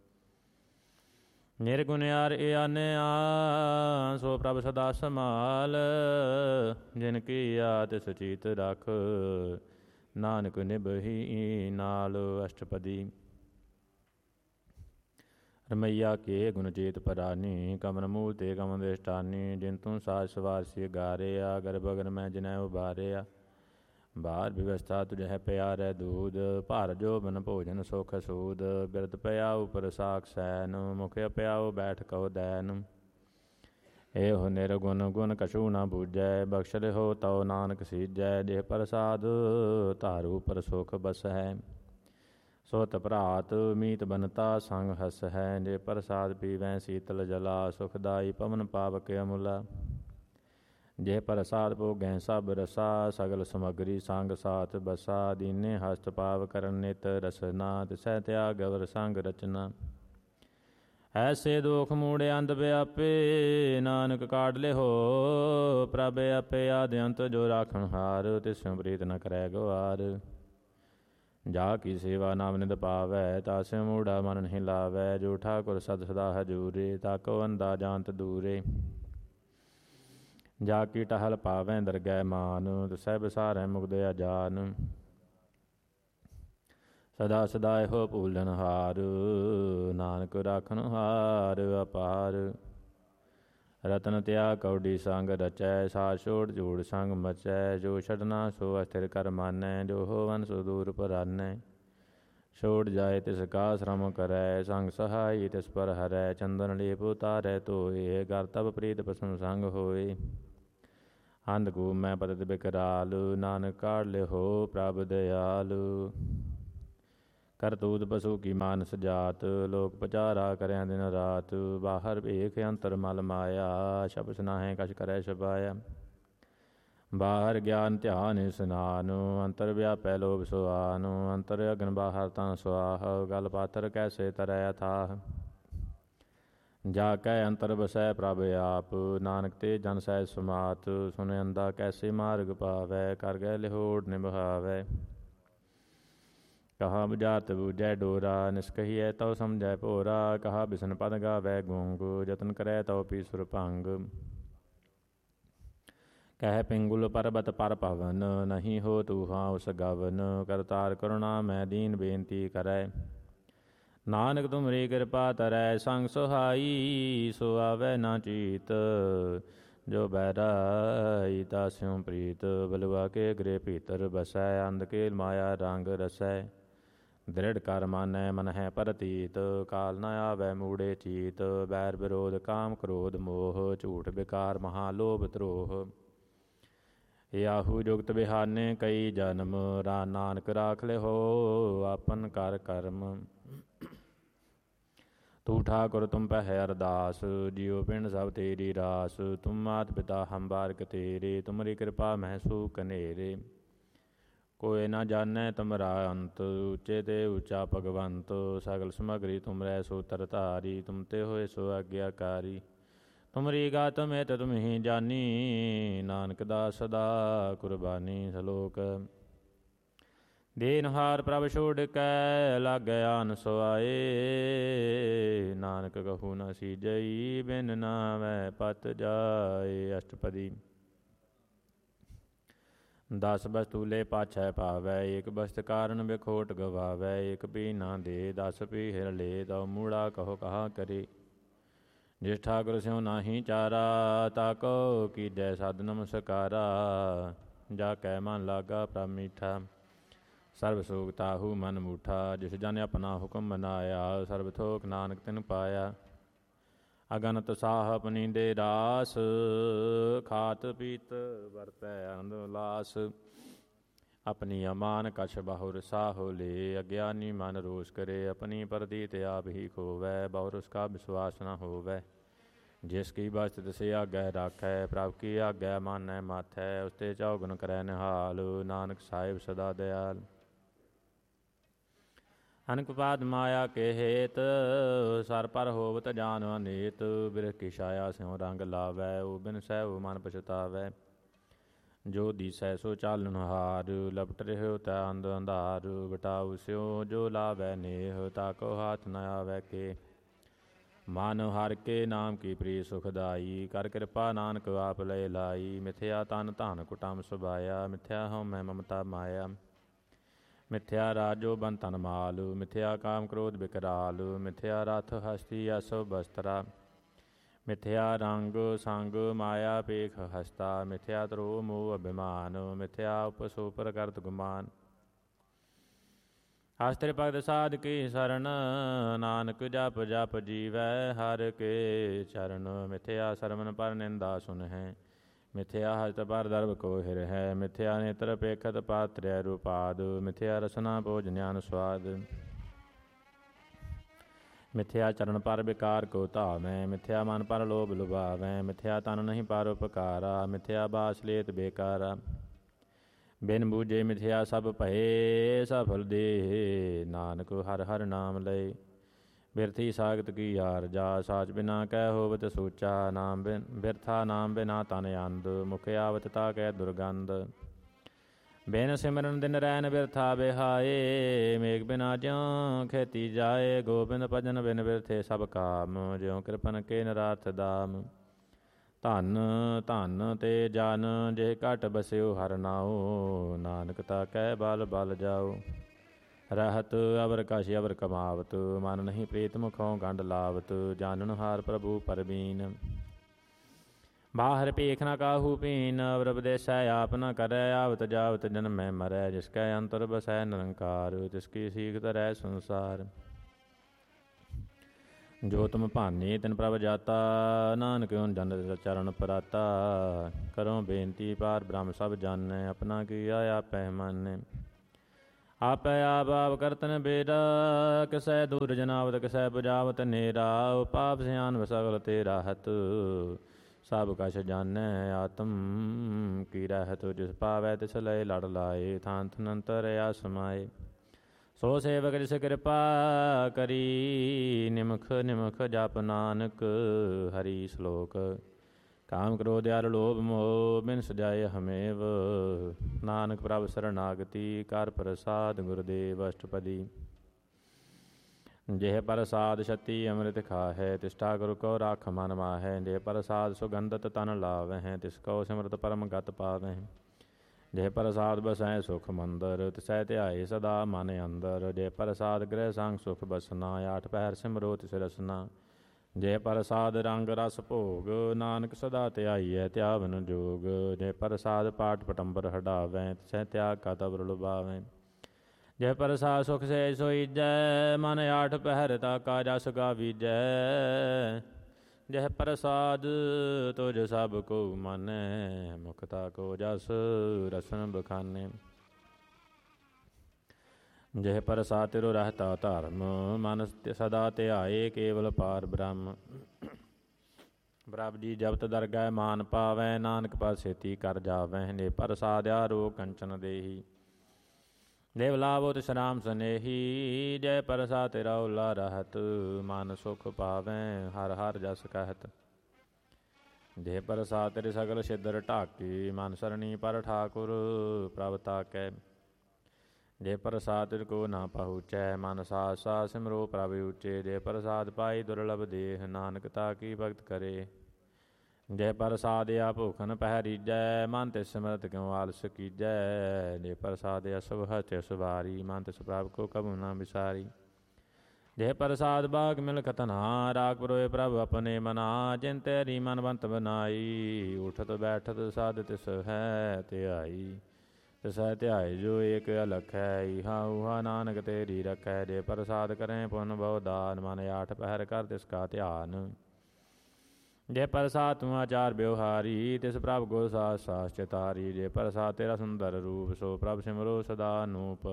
ਨਿਰਗੁਣਿਆਰ ਆਨਿਆ, ਸੋ ਪ੍ਰਭ ਸਦਾ ਸਮਾਲ। ਜਿਨ ਕੀਆ ਤਿਸ ਚੀਤ ਰਖ, ਨਾਨਕ ਨਿਭਹੀ ਨਾਲ। ਅਸ਼ਟਪਦੀ ਰਮਈਆ ਕੇ ਗੁਣ ਚੇਤ ਪਰਾਨੀ, ਕਮਨ ਮੂਲ ਤੇ ਕਮਨ ਦੇਸ਼ਟਾਨੀ। ਜਿਨ ਤੂੰ ਸਾਜ ਸਵਾਰ ਸੀ ਗਾਰਿਆ, ਗਰਭ ਅਗਨ ਮੈਂ ਜਿਨੈ ਉਬਾਰਿਆ। ਬਾਹਰ ਵਿਵਸਥਾ ਤੁਝਹਿ ਪਿਆਰੈ ਦੂਧ, ਭਰ ਜੋਬਨ ਭੋਜਨ ਸੁਖ ਸੂਦ। ਬਿਰਧ ਪਿਆਉ ਪਰ ਸਾਖ ਸੈਨ, ਮੁਖ ਪਿਆਉ ਬੈਠ ਕਉ ਦੈਨ। ਇਹੋ ਨਿਰਗੁਣ ਗੁਣ ਕਛੂ ਨਾ ਬੂਝੈ, ਬਖਸ਼ ਲਿਹੋ ਤਉ ਨਾਨਕ ਸੀਜੈ। ਜਿਹ ਪ੍ਰਸਾਦ ਧਾਰੂ ਪਰ ਸੁਖ ਬਸਹਿ, ਸੁਤ ਭਰਾਤ ਮੀਤ ਬਨਤਾ ਸੰਗ ਹਸਹਿ। ਜੇ ਪ੍ਰਸਾਦ ਪੀਵੈ ਸੀਤਲ ਜਲਾ, ਸੁਖਦਾਈ ਪਵਨ ਪਾਵਕ ਅਮੁਲਾ। ਜੇ ਪ੍ਰਸਾਦ ਭੋਗੈ ਸਭ ਰਸਾ, ਸਗਲ ਸਮਗਰੀ ਸੰਗ ਸਾਥ ਬਸਾ। ਦੀਨੇ ਹਸਤ ਪਾਵ ਕਰਨ ਨਿਤ ਰਸਨਾ, ਤਿਸੈ ਤਿਆਗ ਅਵਰ ਸੰਗ ਰਚਨਾ। ਐਸੇ ਦੋਖ ਮੂੜੇ ਅੰਧ ਵਿਆਪੇ, ਨਾਨਕ ਕਾਢ ਲਿਹੋ ਪ੍ਰਭ ਆਪੇ। ਆਦਿ ਅੰਤ ਜੋ ਰਾਖਣ ਹਾਰ, ਤਿਸੁ ਪ੍ਰੀਤ ਨ ਕਰੈ ਗਵਾਰ। ਜਾ ਕੀ ਸੇਵਾ ਨਾਮ ਨਿਦ ਪਾਵੈ, ਤਾਸਿ ਮੂੜਾ ਮਨ ਨਹੀਂ ਲਾਵੈ। ਜੋ ਠਾਕੁਰ ਸਦ ਸਦਾ ਹਜੂਰੇ, ਤਾਕੋ ਅੰਦਾ ਜਾਨਤ ਦੂਰੇ। ਜਾ ਕੀ ਟਹਲ ਪਾਵੈ ਦਰਗਹਿ ਮਾਨ, ਤਿਸੈ ਬਿਸਾਰੈ ਮੁਕਦ ਅਜਾਨ। ਸਦਾ ਸਦਾ ਇਹੋ ਭੂਲਨ ਹਾਰ, ਨਾਨਕ ਰਾਖਨ ਹਾਰ ਅਪਾਰ। ਰਤਨ ਤਿਆਗ ਕੌਡੀ ਸੰਗ ਰਚੈ, ਸਾਧ ਛੋੜ ਝੂੜ ਸੰਗ ਮਚੈ। ਜੋ ਛਡਨਾ ਸੋ ਅਸਥਿਰ ਕਰ ਮਾਨੈ, ਜੋ ਹੋਵਨ ਸੋ ਦੂਰ ਪਰਾਨੈ। ਛੋੜ ਜਾਏ ਤਿਸ ਕਾ ਸ਼ਰਮ ਕਰੈ, ਸੰਗ ਸਹਾਈ ਤਿਸ ਪਰ ਹਰੈ। ਚੰਦਨ ਲੇਪ ਉਤਾਰੈ ਧੋਏ, ਗਰ ਤਬ ਪ੍ਰੀਤ ਪਸਮ ਸੰਗ ਹੋਏ। ਅੰਧਕੂਪ ਮੈਂ ਪਤਿਤ ਬਿਕਰਾਲ, ਨਾਨਕ ਕਾਢ ਲਿਹੋ ਪ੍ਰਭ ਦਇਆਲ। ਕਰਤੂਤ ਪਸ਼ੂ ਕੀ ਮਾਨਸ ਜਾਤ, ਲੋਕ ਪਚਾਰਾ ਕਰਿਆ ਦਿਨ ਰਾਤ। ਬਾਹਰ ਭੇਖ ਅੰਤਰ ਮਲ ਮਾਇਆ, ਸ਼ਬਦ ਨਾਹਿ ਕਛ ਕਰੈ ਛਪਾਇਆ। ਬਾਹਰ ਗਿਆਨ ਧਿਆਨ ਇਸਨਾਨ, ਅੰਤਰ ਵਿਆਪੈ ਲੋਭ ਸੁਆਨ। ਅੰਤਰ ਅਗਨ ਬਾਹਰ ਤਾਂ ਸੁਆਹ, ਗਲ ਪਾਤਰ ਕੈਸੇ ਤਰੈ ਅਥਾਹ। ਜਾ ਕੈ ਅੰਤਰ ਬਸੈ ਪ੍ਰਭ ਆਪ, ਨਾਨਕ ਤੇ ਜਨ ਸਹਿਜ ਸਮਾਤ। ਸੁਨ ਅੰਦਾ ਕੈਸੇ ਮਾਰਗ ਪਾਵੈ, ਕਰ ਗਹਿ ਲਿਹੋੜ ਨਿਭਾਵੈ। ਕਹਾ ਬੁਝਾਰਤ ਬੂਝੈ ਡੋਰਾ, ਨਿਸਕਹੀਐ ਤਉ ਸਮਝੈ ਭੋਰਾ। ਕਹਾ ਬਿਸਨ ਪਦ ਗਾਵੈ ਗੂੰਗ, ਜਤਨ ਕਰੈ ਤਉ ਪੀਸੁਰ ਭੰਗ। ਕਹਿ ਪਿੰਗੁਲ ਪਰਬਤ ਪਰ ਪਵਨ, ਨਹੀਂ ਹੋ ਤੂਫਾਂ ਉਸ ਗਵਨ। ਕਰਤਾਰ ਕਰੁਣਾ ਮੈਂ ਦੀਨ ਬੇਨਤੀ ਕਰੈ, ਨਾਨਕ ਤੁਮਰੀ ਕਿਰਪਾ ਤਰੈ। ਸੰਗ ਸੁਹਾਈ ਸੋ ਆਵੈ ਨਾ ਚੀਤ, ਜੋ ਬੈਰਾਈ ਤਾਸਿਉ ਪ੍ਰੀਤ। ਬਲਵਾ ਕੇ ਗ੍ਰਹਿ ਭੀਤਰ ਬਸੈ, ਅੰਧ ਕੇ ਮਾਇਆ ਰੰਗ ਰਸੈ। ਦ੍ਰਿੜ ਕਰ ਮਾਨੈ ਮਨ ਹੈ ਪਰਤੀਤ, ਕਾਲ ਨ ਆਵੈ ਮੂੜੇ ਚੀਤ। ਬੈਰ ਵਿਰੋਧ ਕਾਮ ਕ੍ਰੋਧ ਮੋਹ, ਝੂਠ ਬਿਕਾਰ ਮਹਾ ਲੋਭ ਧਰੋਹ। ਯਾਹੂ ਜੁਗਤ ਬਿਹਾਨੇ ਕਈ ਜਨਮ, ਨਾਨਕ ਰਾਖ ਲਿਹੋ ਆਪਨ ਕਰ ਕਰਮ। ਤੂੰ ਠਾਕੁਰ ਤੁਮ ਪਹਿ ਅਰਦਾਸ, ਜਿਉ ਪਿੰਡ ਸਭ ਤੇਰੀ ਰਾਸ। ਤੁਮ ਮਾਤ ਪਿਤਾ ਹਮ ਬਾਰਕ ਤੇਰੇ, ਤੁਮਰੀ ਕਿਰਪਾ ਮਹਿ ਸੂਖ ਨੇਰੇ। ਕੋਇ ਨਾ ਜਾਣੈ ਤੁਮਰਾ ਅੰਤ, ਉੱਚੇ ਤੇ ਉੱਚਾ ਭਗਵੰਤ। ਸਗਲ ਸਮਗਰੀ ਤੁਮਰੈ ਸੂਤਰ ਧਾਰੀ, ਤੁਮ ਤੇ ਹੋਏ ਸੋ ਆਗਿਆਕਾਰੀ। ਤੁਮਰੀ ਗਾਤ ਮਿਤ ਤੁਮ ਹੀ ਜਾਨੀ, ਨਾਨਕ ਦਾਸ ਸਦਾ ਕੁਰਬਾਨੀ। ਸ਼ਲੋਕ ਦੇਨਹਾਰ ਪ੍ਰਭ ਛੋੜ ਕੈ, ਲਾਗੈ ਆਨ ਸੁਆਏ। ਨਾਨਕ ਕਹੂ ਨ ਸੀਜਈ, ਬਿਨ ਨਾਵੈ ਪਤ ਜਾਏ। ਅਸ਼ਟਪਦੀ ਦਸ ਬਸਤੂਲੇ ਪਾਛੈ ਪਾਵੈ, ਏਕ ਬਸਤ ਕਾਰਨ ਬਿਖੋਟ ਗਵਾਵੈ। ਏਕ ਪੀ ਨਾ ਦੇ, ਦਸ ਪੀ ਹਿਰ ਲੇ, ਤਉ ਮੂੜਾ ਕਹੋ ਕਹਾ ਕਰੇ। ਜਿਸ ਠਾਕੁਰ ਸਿਉ ਨਾਹੀ ਚਾਰਾ, ਤਾਕੋ ਕੀਜੈ ਸਦ ਨਮਸਕਾਰਾ। ਜਾ ਕੈ ਮਨ ਲਾਗਾ ਪ੍ਰਭ ਮੀਠਾ, ਸਰਬ ਸੋਗ ਤਾਹੂ ਮਨ ਮੂਠਾ। ਜਿਸ ਜਨ ਆਪਣਾ ਹੁਕਮ ਮਨਾਇਆ, ਸਰਬ ਥੋਕ ਨਾਨਕ ਤਿਨ ਪਾਇਆ। ਅਗਨਤ ਸਾਹ ਆਪਣੀ ਦੇ ਰਾਸ, ਖਾਤ ਪੀਤ ਵਰਤੈ ਆਨੰਦ ਉਲਾਸ। ਆਪਣੀ ਅਮਾਨ ਕਛ ਬਹੁਰ ਸਾਹੋ ਲੇ, ਅਗਿਆਨੀ ਮਨ ਰੋਸ ਕਰੇ। ਆਪਣੀ ਪ੍ਰਤੀਤ ਆਪ ਹੀ ਖੋਵੈ, ਬਹੁਰ ਉਸਕਾ ਵਿਸ਼ਵਾਸ ਨ ਹੋਵੈ। ਜਿਸ ਕੀ ਬਸਤ ਤਿਸੇ ਆਗੈ ਰਾਖੈ, ਪ੍ਰਭ ਕੀ ਆਗੈ ਮਾਨੈ ਮਾਥੈ। ਉਸਤੇ ਚੌਗੁਣ ਕਰੈ ਨਿਹਾਲ, ਨਾਨਕ ਸਾਹਿਬ ਸਦਾ ਦਿਆਲ। ਅਨਕ ਪਾਦ ਮਾਇਆ ਕੇ ਹੇਤ, ਸਰ ਪਰ ਹੋਵਤ ਜਾਨ ਅਨੇਤ। ਬਿਰਖ ਕੀ ਛਾਇਆ ਸਿਉ ਰੰਗ ਲਾਵੈ, ਉਹ ਬਿਨ ਸਹਿ ਮਨ ਪਛਤਾਵੈ। ਜੋ ਦੀਸੈ ਸੋ ਚਾਲਨ ਹਾਰ, ਲਪਟ ਰਹਿਓ ਤੈ ਅੰਧ ਅੰਧਾਰ। ਵਟਾਉ ਸਿਉ ਜੋ ਲਾਵੈ ਨੇਹ, ਤਾਕੋ ਹਾਥ ਨ ਆਵੈ ਕੇ। ਮਨ ਹਰਿ ਕੇ ਨਾਮ ਕੀ ਪ੍ਰੀ ਸੁਖਦਾਈ, ਕਰ ਕਿਰਪਾ ਨਾਨਕ ਆਪ ਲੈ ਲਾਈ। ਮਿਥਿਆ ਤਨ ਧਨ ਕੁਟੰਬ ਸੁਭਾਇਆ, ਮਿਥਿਆ ਹਉਮੈ ਮਮਤਾ ਮਾਇਆ। ਮਿਥਿਆ ਰਾਜੋ ਬੰਧਨ ਮਾਲ, ਮਿਥਿਆ ਕਾਮ ਕ੍ਰੋਧ ਬਿਕਰਾਲ। ਮਿਥਿਆ ਰਥ ਹਸਤੀ ਅਸੁ ਬਸਤਰਾ, ਮਿਥਿਆ ਰੰਗ ਸੰਗ ਮਾਇਆ ਪੇਖ ਹਸਤਾ। ਮਿਥਿਆ ਤਰੋ ਮੋਹ ਅਭਿਮਾਨ, ਮਿਥਿਆ ਉਪਸੁਪਰ ਕਰਤ ਗੁਮਾਨ। ਆਸਤਿਰ ਭਗਤ ਸਾਧ ਕੀ ਸਰਣ, ਨਾਨਕ ਜਪ ਜਪ ਜੀਵੈ ਹਰਿ ਕੇ ਚਰਨ। ਮਿਥਿਆ ਸਰਵਨ ਪਰ ਨਿੰਦਾ ਸੁਨਹਿ, ਮਿਥਿਆ ਹਸਤ ਪਰ ਦਰਬ ਕੋ ਹਿਰਹਿ। ਮਿਥਿਆ ਨੇਤਰ ਪੇਖਤ ਪਾਤਰੈ ਰੂਪਾਦ, ਮਿਥਿਆ ਰਸਨਾ ਭੋਜਨਿਆਨ ਸਵਾਦ। ਮਿਥਿਆ ਚਰਨ ਪਰ ਵਿਕਾਰ ਕੋ ਧਾਵੈ, ਮਿਥਿਆ ਮਨ ਪਰ ਲੋਭ ਲੁਭਾਵੈ। ਮਿਥਿਆ ਤਨ ਨਹੀਂ ਪਰ ਉਪਕਾਰਾ, ਮਿਥਿਆ ਬਾਸ ਲੇਤ ਬੇਕਾਰਾ। ਬਿਨ ਬੂਝੇ ਮਿਥਿਆ ਸਭ ਭਏ, ਸਫਲ ਦੇ ਨਾਨਕ ਹਰਿ ਹਰਿ ਨਾਮ ਲਏ। ਬਿਰਥੀ ਸਾਗਤ ਕੀ ਯਾਰ ਜਾ, ਸਾਚ ਬਿਨਾ ਕਹਿ ਹੋਵਤ ਸੋਚਾ। ਨਾਮ ਬਿਰਥਾ ਨਾਮ ਬਿਨਾ ਤਨ ਅੰਧ, ਮੁਖ ਆਵਤ ਤਾ ਕਹਿ ਦੁਰਗੰਧ। ਬਿਨ ਸਿਮਰਨ ਦਿਨ ਰੈਨ ਬਿਰਥਾ ਬਿਹਾਏ, ਮੇਘ ਬਿਨਾ ਜਿਉ ਖੇਤੀ ਜਾਏ। ਗੋਬਿੰਦ ਭਜਨ ਬਿਨ ਬਿਰਥੇ ਸਭ ਕਾਮ, ਜਿਉ ਕਿਰਪਨ ਕੇ ਨਰਾਰਥ ਦਾਮ। ਧਨ ਧਨ ਤੇ ਜਨ ਜੇ ਘਟ ਬਸਿਓ ਹਰਿ ਨਾਉ, ਨਾਨਕ ਤਾ ਕਹਿ ਬਲ ਬਲ ਜਾਓ। ਰਹਿਤ ਅਵਰ ਕਛ ਅਵਰ ਕਮਾਵਤ, ਮਨ ਨਹੀਂ ਪ੍ਰੀਤ ਮੁਖੋਂ ਗੰਢ ਲਾਵਤ। ਜਾਨਨ ਹਾਰ ਪ੍ਰਭੂ ਪਰਬੀਨ, ਬਾਹਰ ਭੇਖ ਨ ਕਾਹੂ ਪੀਨ। ਅਵਰ ਉਪਦੇਸੈ ਆਪ ਨ ਕਰੈ, ਆਵਤ ਜਾਵਤ ਜਨਮੈ ਮਰੈ। ਜਿਸ ਕੈ ਅੰਤਰ ਬਸੈ ਨਿਰੰਕਾਰ, ਤਿਸ ਕੀ ਸੀਖ ਧਰੈ ਸੰਸਾਰ। ਜੋ ਤੁਮ ਭਾਨੇ ਤਿਨ ਪ੍ਰਭ ਜਾਤਾ, ਨਾਨਕ ਓਨ ਜਨ ਚਰਨ ਪਰਾਤਾ। ਕਰੋ ਬੇਨਤੀ ਪਾਰ ਬ੍ਰਹਮ ਸਭ ਜਾਣੈ, ਆਪਣਾ ਕੀਆ ਆਪੈ ਮਾਨੈ। ਆਪੈ ਆਪ ਆਪ ਕਰਤਨ ਬੇਰਾ, ਕਿਸੈ ਦੂਰ ਜਨਾਵਤ ਕਿਸੈ ਪੁਜਾਵਤ ਨੇਰਾ। ਪਾਪ ਸਿਆਨ ਸਗਲ ਤੇ ਰਾਹਤ, ਸਭ ਕਛ ਜਾਣੈ ਆਤਮ ਕੀ ਰਹਿਤ। ਜਿਸ ਪਾਵੈ ਤਿਸ ਲਏ ਲੜ ਲਾਏ, ਥਾਨ ਥਨ ਅੰਤਰ ਆਸਮਾਏ। ਸੋ ਸੇਵਕ ਜਿਸ ਕਿਰਪਾ ਕਰੀ, ਨਿਮਖ ਨਿਮਖ ਜਪ ਨਾਨਕ ਹਰੀ ਸ਼ਲੋਕ। ਕਾਮ ਕ੍ਰੋਧ ਅਰ ਲੋਭ ਮੋਹ, ਬਿਨ ਸਜਾਏ ਹਮੇਵ। ਨਾਨਕ ਪ੍ਰਭ ਸਰਨਾਗਤੀ, ਕਰ ਪ੍ਰਸਾਦ ਗੁਰਦੇਵ ਅਸ਼ਟਪਦੀ। ਜਿਹ ਪ੍ਰਸਾਦ ਛਤੀ ਅੰਮ੍ਰਿਤ ਖਾਹੈ, ਤਿਸ ਠਾਕੁਰ ਕੋ ਰਾਖ ਮਨ ਮਾਹੈ। ਜਿਹ ਪ੍ਰਸਾਦ ਸੁਗੰਧਤ ਤਨ ਲਾਵਹਿ, ਤਿਸ ਕੋ ਸਿਮਰਤ ਪਰਮ ਗਤ ਪਾਵਹਿ। ਜਿਹ ਪ੍ਰਸਾਦ ਬਸੈ ਸੁਖ ਮੰਦਰ, ਤਿਸੈ ਧਿਆਏ ਸਦਾ ਮਨ ਅੰਦਰ। ਜਿਹ ਪ੍ਰਸਾਦ ਗ੍ਰਹਿ ਸੰਗ ਸੁਖ ਬਸਨਾ, ਆਠ ਪਹਿਰ ਸਿਮਰੋ ਤਿਸ ਰਸਨਾ। ਜਿਹ ਪ੍ਰਸਾਦ ਰੰਗ ਰਸ ਭੋਗ, ਨਾਨਕ ਸਦਾ ਧਿਆਈਐ ਧਿਆਵਨ ਜੋਗ। ਜਿਹ ਪ੍ਰਸਾਦ ਪਾਠ ਪਟੰਬਰ ਹਟਾਵੈ, ਤਿਸੈ ਤਿਆਗ ਕਾ ਤਵਰ ਲੁਭਾਵੈ। ਜਿਹ ਪ੍ਰਸਾਦ ਸੁਖ ਸੇ ਸੋਈਜੈ, ਮਨ ਆਠ ਪਹਿਰ ਤਾ ਕਾ ਜਸ ਗਾਵੀਜੈ। ਜਿਹ ਪ੍ਰਸਾਦ ਤੁਜ ਸਭ ਕੋ ਮਾਨੈ, ਮੁਖਤਾ ਕੋ ਜਸ ਰਸਨ ਬਖਾਨੈ। ਜਿਹ ਪ੍ਰਸਾਦ ਤਿਰੁ ਰਹਿਤਾ ਧਰਮ, ਮਨ ਸਦਾ ਧਿਆਏ ਕੇਵਲ ਪਾਰ ਬ੍ਰਹਮ। ਪ੍ਰਭ ਜੀ ਜਪਤ ਦਰਗਹਿ ਮਾਨ ਪਾਵੈ, ਨਾਨਕ ਪਦ ਛੇਤੀ ਕਰ ਜਾਵੈ। ਜਿਹ ਪ੍ਰਸਾਦ ਆਰੋਗ ਕੰਚਨ ਦੇਹੀ, ਦੇਵ ਲਾਭੋ ਤਿਸ ਰਾਮ ਸਨੇਹੀ। ਜੈ ਪ੍ਰਸਾਦ ਤੇਰਾ ਓਲਾ ਰਹਤ, ਮਨ ਸੁਖ ਪਾਵੈ ਹਰ ਹਰ ਜਸ ਕਹਿਤ। ਜਿਹ ਪ੍ਰਸਾਦ ਤੇਰੇ ਸਗਲ ਛਿਦਰ ਢਾਕੇ, ਮਨ ਸਰਣੀ ਪਰ ਠਾਕੁਰ ਪ੍ਰਭ ਤਾਕੈ। ਜੇ ਪ੍ਰਸਾਦ ਤਿਰ ਕੋ ਨਾ ਪਹੁੰਚੈ, ਮਨ ਸਾਥ ਸਾਥ ਸਿਮਰੋ ਪ੍ਰਭ ਉੱਚੇ। ਜੇ ਪ੍ਰਸਾਦ ਪਾਈ ਦੁਰਲਭ ਦੇਹ, ਨਾਨਕ ਤਾ ਕੀ ਭਗਤ ਕਰੇ। ਜੇ ਪ੍ਰਸਾਦਿਆ ਭੂਖਨ ਪਹਿ ਰੀਜੈ, ਮਨ ਤਿਸ ਸਿਮਰਤ ਕਿਉ ਆਲਸ ਕੀਜੈ। ਜੇ ਪ੍ਰਸਾਦਿਆ ਸਭ ਤਿਸ ਵਾਰੀ, ਮਨ ਤਿਸ ਪ੍ਰਭ ਕੋ ਕਬੂ ਨਾ ਵਿਸਾਰੀ। ਜੇ ਪ੍ਰਸਾਦ ਬਾਗ ਮਿਲਖਤ ਨਾ, ਰਾਗ ਪਰੋਏ ਪ੍ਰਭ ਆਪਣੇ ਮਨਾ। ਜਿਨ ਤੇਰੀ ਮਨਵੰਤ ਬਨਾਈ, ਉਠਤ ਬੈਠਤ ਸਾਧ ਤਿਸ ਹੈ ਧਿਆਈ। ਤਿਸ ਹੈ ਧਿਆਈ ਜੋ ਏਕ ਅਲਖ ਹੈ, ਇਹਾ ਉਹਾ ਨਾਨਕ ਤੇਰੀ ਰਖੈ। ਜੇ ਪ੍ਰਸਾਦ ਕਰੈ ਪੁਨ ਬਹੁ ਦਾਨ, ਮਨ ਆਠ ਪਹਿਰ ਕਰ ਤਿਸ ਕਾ ਧਿਆਨ। ਜੇ ਪ੍ਰਸਾਦ ਤੂੰ ਆਚਾਰ ਬਿਵਹਾਰੀ, ਤਿਸ ਪ੍ਰਭ ਕੋ ਸਾਸ ਸਾਸ ਚਿਤਾਰੀ। ਜੇ ਪ੍ਰਸਾਦ ਤੇਰਾ ਸੁੰਦਰ ਰੂਪ, ਸੋ ਪ੍ਰਭ ਸਿਮਰੋ ਸਦਾ ਅਨੂਪ।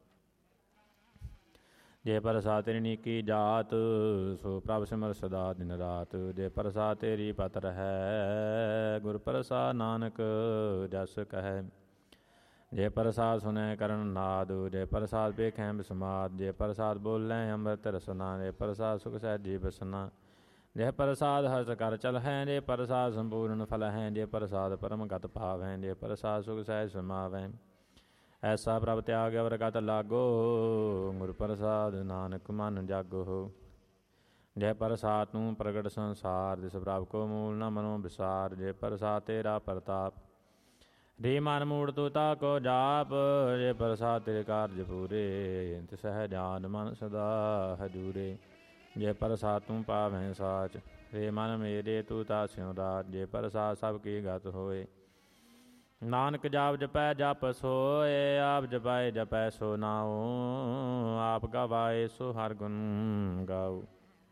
ਜੇ ਪ੍ਰਸਾਦ ਤੇਰੀ ਨੀਕੀ ਜਾਤ, ਸੋ ਪ੍ਰਭ ਸਿਮਰ ਸਦਾ ਦਿਨ ਰਾਤ। ਜੇ ਪ੍ਰਸਾਦ ਤੇਰੀ ਪਤਰ ਹੈ, ਗੁਰ ਪ੍ਰਸਾਦ ਨਾਨਕ ਜਸ ਕਹੈ। ਜੇ ਪ੍ਰਸਾਦ ਸੁਨੈ ਕਰਨ ਨਾਦ, ਜੇ ਪ੍ਰਸਾਦ ਵੇਖੈ ਬਿਸਮਾਦ। ਜੇ ਪ੍ਰਸਾਦ ਬੋਲੈ ਅੰਮ੍ਰਿਤ ਰਸਨਾ, ਜੇ ਪ੍ਰਸਾਦ ਸੁਖ ਸਹਿਜੀ ਬਸਨਾ। ਜੇ ਪ੍ਰਸਾਦ ਹਰਸ ਕਰ ਚਲ ਹੈ, ਜੇ ਪ੍ਰਸਾਦ ਸੰਪੂਰਨ ਫਲ ਹੈ। ਜੇ ਪ੍ਰਸਾਦ ਪਰਮ ਗਤ ਭਾਵ ਹੈ, ਜੇ ਪ੍ਰਸਾਦ ਸੁਖ ਸਹਿਜ ਸਮਾਵੈ। ਐਸਾ ਪ੍ਰਭ ਤਿਆਗ ਅਵਰ ਗਤ ਲਾਗੋ, ਗੁਰ ਪ੍ਰਸਾਦ ਨਾਨਕ ਮਨ ਜਾਗੋ। ਜੇ ਪ੍ਰਸਾਦ ਤੂੰ ਪ੍ਰਗਟ ਸੰਸਾਰ, ਤਿਸ ਪ੍ਰਭ ਕੋ ਮੂਲ ਨ ਮਨੋ ਵਿਸਾਰ। ਜੇ ਪ੍ਰਸਾਦ ਤੇਰਾ ਪ੍ਰਤਾਪ, ਰੇ ਮਨ ਮੂੜ ਤੂ ਤਾ ਕੋ ਜਾਪ। ਜੇ ਪ੍ਰਸਾਦ ਤੇਰੇ ਕਾਰਜ ਪੂਰੇ, ਤਿਸ ਹੈ ਜਾਨ ਮਨ ਸਦਾ ਹਜੂਰੇ। ਜੇ ਪ੍ਰਸਾਦ ਤੂੰ ਪਾਵੈ ਸਾਚ, ਰੇ ਮਨ ਮੇਰੇ ਤੂ ਤਾ ਸਿਉ ਰਾਜ। ਜੇ ਪ੍ਰਸਾਦ ਸਭ ਕੀ ਗਤ ਹੋਏ, ਨਾਨਕ ਜਾਪ ਜਪੈ ਜਪ ਸੋਏ। ਆਪ ਜਪਾਏ ਜਪੈ ਸੋ ਨਾਉ, ਆਪ ਗਵਾਏ ਸੋ ਹਰ ਗੁਣ ਗਾਉ।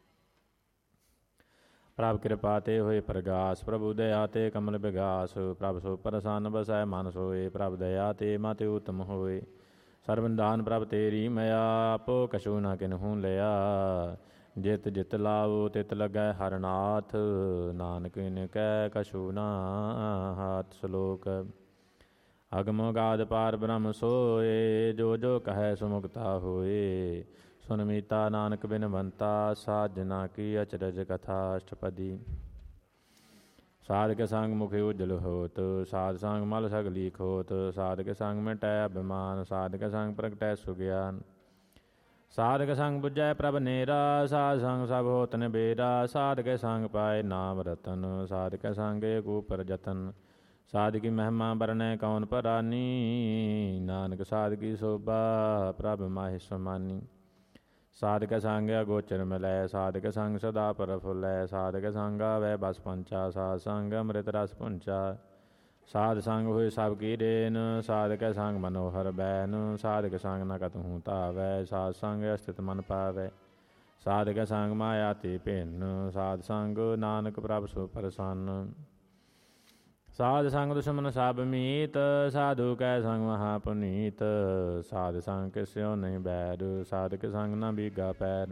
ਪ੍ਰਭ ਕਿਰਪਾ ਤੇ ਹੋਏ ਪ੍ਰਗਾਸ, ਪ੍ਰਭੂ ਦਇਆ ਤੇ ਕਮਲ ਵਿਗਾਸ। ਪ੍ਰਭ ਸੋ ਪ੍ਰਸੰਨ ਬਸੈ ਮਨ ਸੋਏ, ਪ੍ਰਭ ਦਇਆ ਤੇ ਮਤਿ ਉਤਮ ਹੋਏ। ਸਰਬਨਦਾਨ ਪ੍ਰਭ ਤੇਰੀ ਮਇਆ, ਆਪੋ ਕਛੂ ਨਾ ਕਿਨਹੂ ਲਿਆ। ਜਿਤ ਜਿਤ ਲਾਉ ਤਿਤ ਲੱਗੈ ਹਰਿ ਨਾਥ, ਨਾਨਕ ਇਨ ਕੈ ਕਛੂ ਨਾ ਹਾਥ। ਸ਼ਲੋਕ ਅਗਮ ਅਗਾਧ ਪਾਰ ਬ੍ਰਹਮ ਸੋਏ, ਜੋ ਜੋ ਕਹੈ ਸੋ ਮੁਕਤਾ ਹੋਏ। ਸੁਨ ਮੀਤਾ ਨਾਨਕ ਬਿਨਵੰਤਾ, ਸਾਜਨਾ ਕੀ ਅਚਰਜ ਕਥਾ। ਅਸ਼ਟਪਦੀ ਸਾਧਕ ਸੰਗ ਮੁਖ ਉਜਲ ਹੋਤ, ਸਾਧ ਸੰਗ ਮਲ ਸਗਲੀ ਖੋਤ। ਸਾਧਕ ਸੰਗ ਮਿਟੈ ਅਭਿਮਾਨ, ਸਾਧਕ ਸੰਗ ਪ੍ਰਗਟੈ ਸੁਗਿਆਨ। ਸਾਧਕ ਸੰਗ ਬੁਝੈ ਪ੍ਰਭ ਨੇਰਾ, ਸਾਧ ਸੰਗ ਸਭ ਹੋਤ ਨਿਬੇਰਾ। ਸਾਧਕ ਸੰਗ ਪਾਏ ਨਾਮ ਰਤਨ, ਸਾਧਕ ਸੰਗ ਏਕ ਊਪਰ ਜਤਨ। ਸਾਧਕੀ ਮਹਿਮਾ ਬਰਨੈ ਕੌਣ ਪਰਾਨੀ, ਨਾਨਕ ਸਾਧਕੀ ਸੋਭਾ ਪ੍ਰਭ ਮਾਹਿ ਸਮਾਨੀ। ਸਾਧਕ ਸੰਗ ਅਗੋਚਰ ਮਿਲੈ, ਸਾਧਕ ਸੰਗ ਸਦਾ ਪ੍ਰਫੁੱਲੈ। ਸਾਧਕ ਸੰਗ ਆਵੈ ਬਸ ਪੰਚਾ, ਸਾਧ ਸੰਗ ਅੰਮ੍ਰਿਤ ਰਸ ਪੁੰਚਾ। ਸਾਧ ਸੰਗ ਹੋਏ ਸਭ ਕੀ ਰੇਨ, ਸਾਧਕ ਸੰਗ ਮਨੋਹਰ ਬੈਨ। ਸਾਧਕ ਸੰਗ ਨ ਕਤਹੂ ਧਾਵੈ, ਸਾਧ ਸੰਗ ਅਸਥਿਤ ਮਨ ਪਾਵੈ। ਸਾਧਕ ਸੰਗ ਮਾਇਆ ਤੇ ਭਿੰਨ, ਸਾਧ ਸੰਗ ਨਾਨਕ ਪ੍ਰਭ ਸੋ ਪ੍ਰਸੰਨ। ਸਾਧ ਸੰਗ ਦੁਸ਼ਮਨ ਸਭ ਮੀਤ, ਸਾਧੂ ਕੈ ਸੰਗ ਮਹਾ ਪੁਨੀਤ। ਸਾਧ ਸੰਗ ਕਿਸਿਓ ਨਹੀਂ ਬੈਰ, ਸਾਧਕ ਸੰਗ ਨ ਬੀਗਾ ਪੈਰ।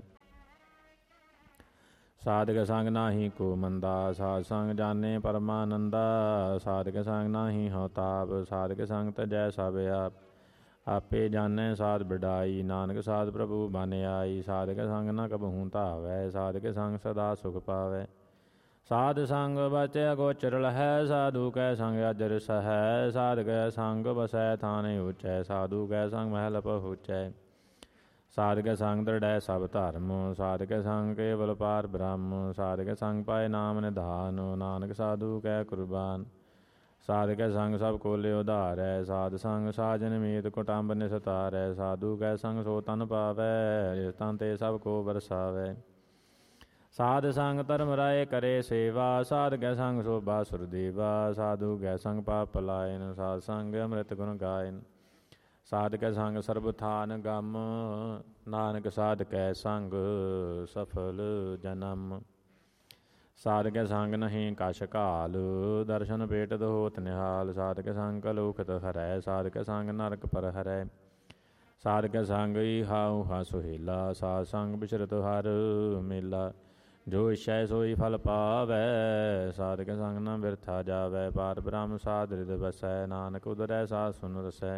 ਸਾਧਕ ਸੰਗ ਨਾਹੀ ਕੋ ਮੰਦਾ, ਸਾਧ ਸੰਗ ਜਾਣੇ ਪਰਮਾਨੰਦਾ। ਸਾਧਕ ਸੰਗ ਨਾਹੀ ਹਉ ਤਾਪ, ਸਾਧਕ ਸੰਗ ਤਜੈ ਸਭ ਆਪ। ਆਪੇ ਜਾਣੈ ਸਾਧ ਬਿਡਾਈ, ਨਾਨਕ ਸਾਧ ਪ੍ਰਭੂ ਬਨ ਆਈ। ਸਾਧਕ ਸੰਗ ਨ ਕਬਹੂ ਧਾਵੈ, ਸਾਧਕ ਸੰਗ ਸਦਾ ਸੁਖ ਪਾਵੈ। ਸਾਧ ਸੰਗ ਬਚੈ ਅਗੋਚਰ ਲਹੈ, ਸਾਧੂ ਕੈ ਸੰਗ ਅਜਰ ਸਹੈ। ਸਾਧਕ ਸੰਗ ਬਸੈ ਥਾਨਿ ਊਚੈ, ਸਾਧੂ ਕੈ ਸੰਗ ਮਹਿਲ ਪਹੁੰਚੈ। ਸਾਧਕ ਸੰਗ ਦ੍ਰਿੜੈ ਸਭ ਧਰਮ, ਸਾਧਕ ਸੰਗ ਕੇਵਲ ਪਾਰ ਬ੍ਰਹਮ। ਸਾਧਕ ਸੰਗ ਪਾਏ ਨਾਮ ਨਿਧਾਨ, ਨਾਨਕ ਸਾਧੂ ਕੈ ਕੁਰਬਾਨ। ਸਾਧਕ ਸੰਗ ਸਭ ਕੋ ਲਿ ਉਧਾਰੈ, ਸਾਧ ਸੰਗ ਸਾਜਨ ਮੀਤ ਕੁਟੰਬ ਨਿਸਤਾਰੈ। ਸਾਧੂ ਕੈ ਸੰਗ ਸੋ ਤਨ ਪਾਵੈ, ਜਿਸ ਤਨ ਤੇ ਸਭ ਕੋ ਵਰਸਾਵੈ। ਸਾਧ ਸੰਗ ਧਰਮ ਰਾਏ ਕਰੇ ਸੇਵਾ, ਸਾਧ ਕੈ ਸੰਗ ਸੋਭਾ ਸੁਰਦੇਵਾ। ਸਾਧੂ ਕੈ ਸੰਗ ਪਾਪ ਪਲਾਇਨ, ਸਾਧ ਸੰਗ ਅੰਮ੍ਰਿਤ ਗੁਣ ਗਾਇਨ। ਸਾਧ ਕੈ ਸੰਗ ਸਰਬ ਥਾਨ ਗਮ, ਨਾਨਕ ਸਾਧ ਕੈ ਸੰਗ ਸਫਲ ਜਨਮ। ਸਾਧ ਕੈ ਸੰਗ ਨਹੀਂ ਕਛ ਘਾਲ, ਦਰਸ਼ਨ ਭੇਟਤ ਹੋਤ ਨਿਹਾਲ। ਸਾਧ ਕੈ ਸੰਗ ਕਲੂਖਤ ਹਰੈ, ਸਾਧ ਕੈ ਸੰਗ ਨਰਕ ਪਰ ਹਰੈ। ਸਾਧ ਕੈ ਸੰਗ ਈਹਾ ਊਹਾ ਸੁਹੇਲਾ, ਸਾਧ ਸੰਗ ਬਿਚਰਤ ਹਰ ਮੇਲਾ। ਜੋ ਇਛੈ ਸੋਈ ਫਲ ਪਾਵੈ, ਸਾਧ ਕੈ ਸੰਗ ਨ ਬਿਰਥਾ ਜਾਵੈ। ਪਾਰ ਬ੍ਰਹਮ ਸਾਧ ਰਿਦ ਵਸੈ, ਨਾਨਕ ਉਦਰੈ ਸਾਧ ਸੁਨ ਰਸੈ।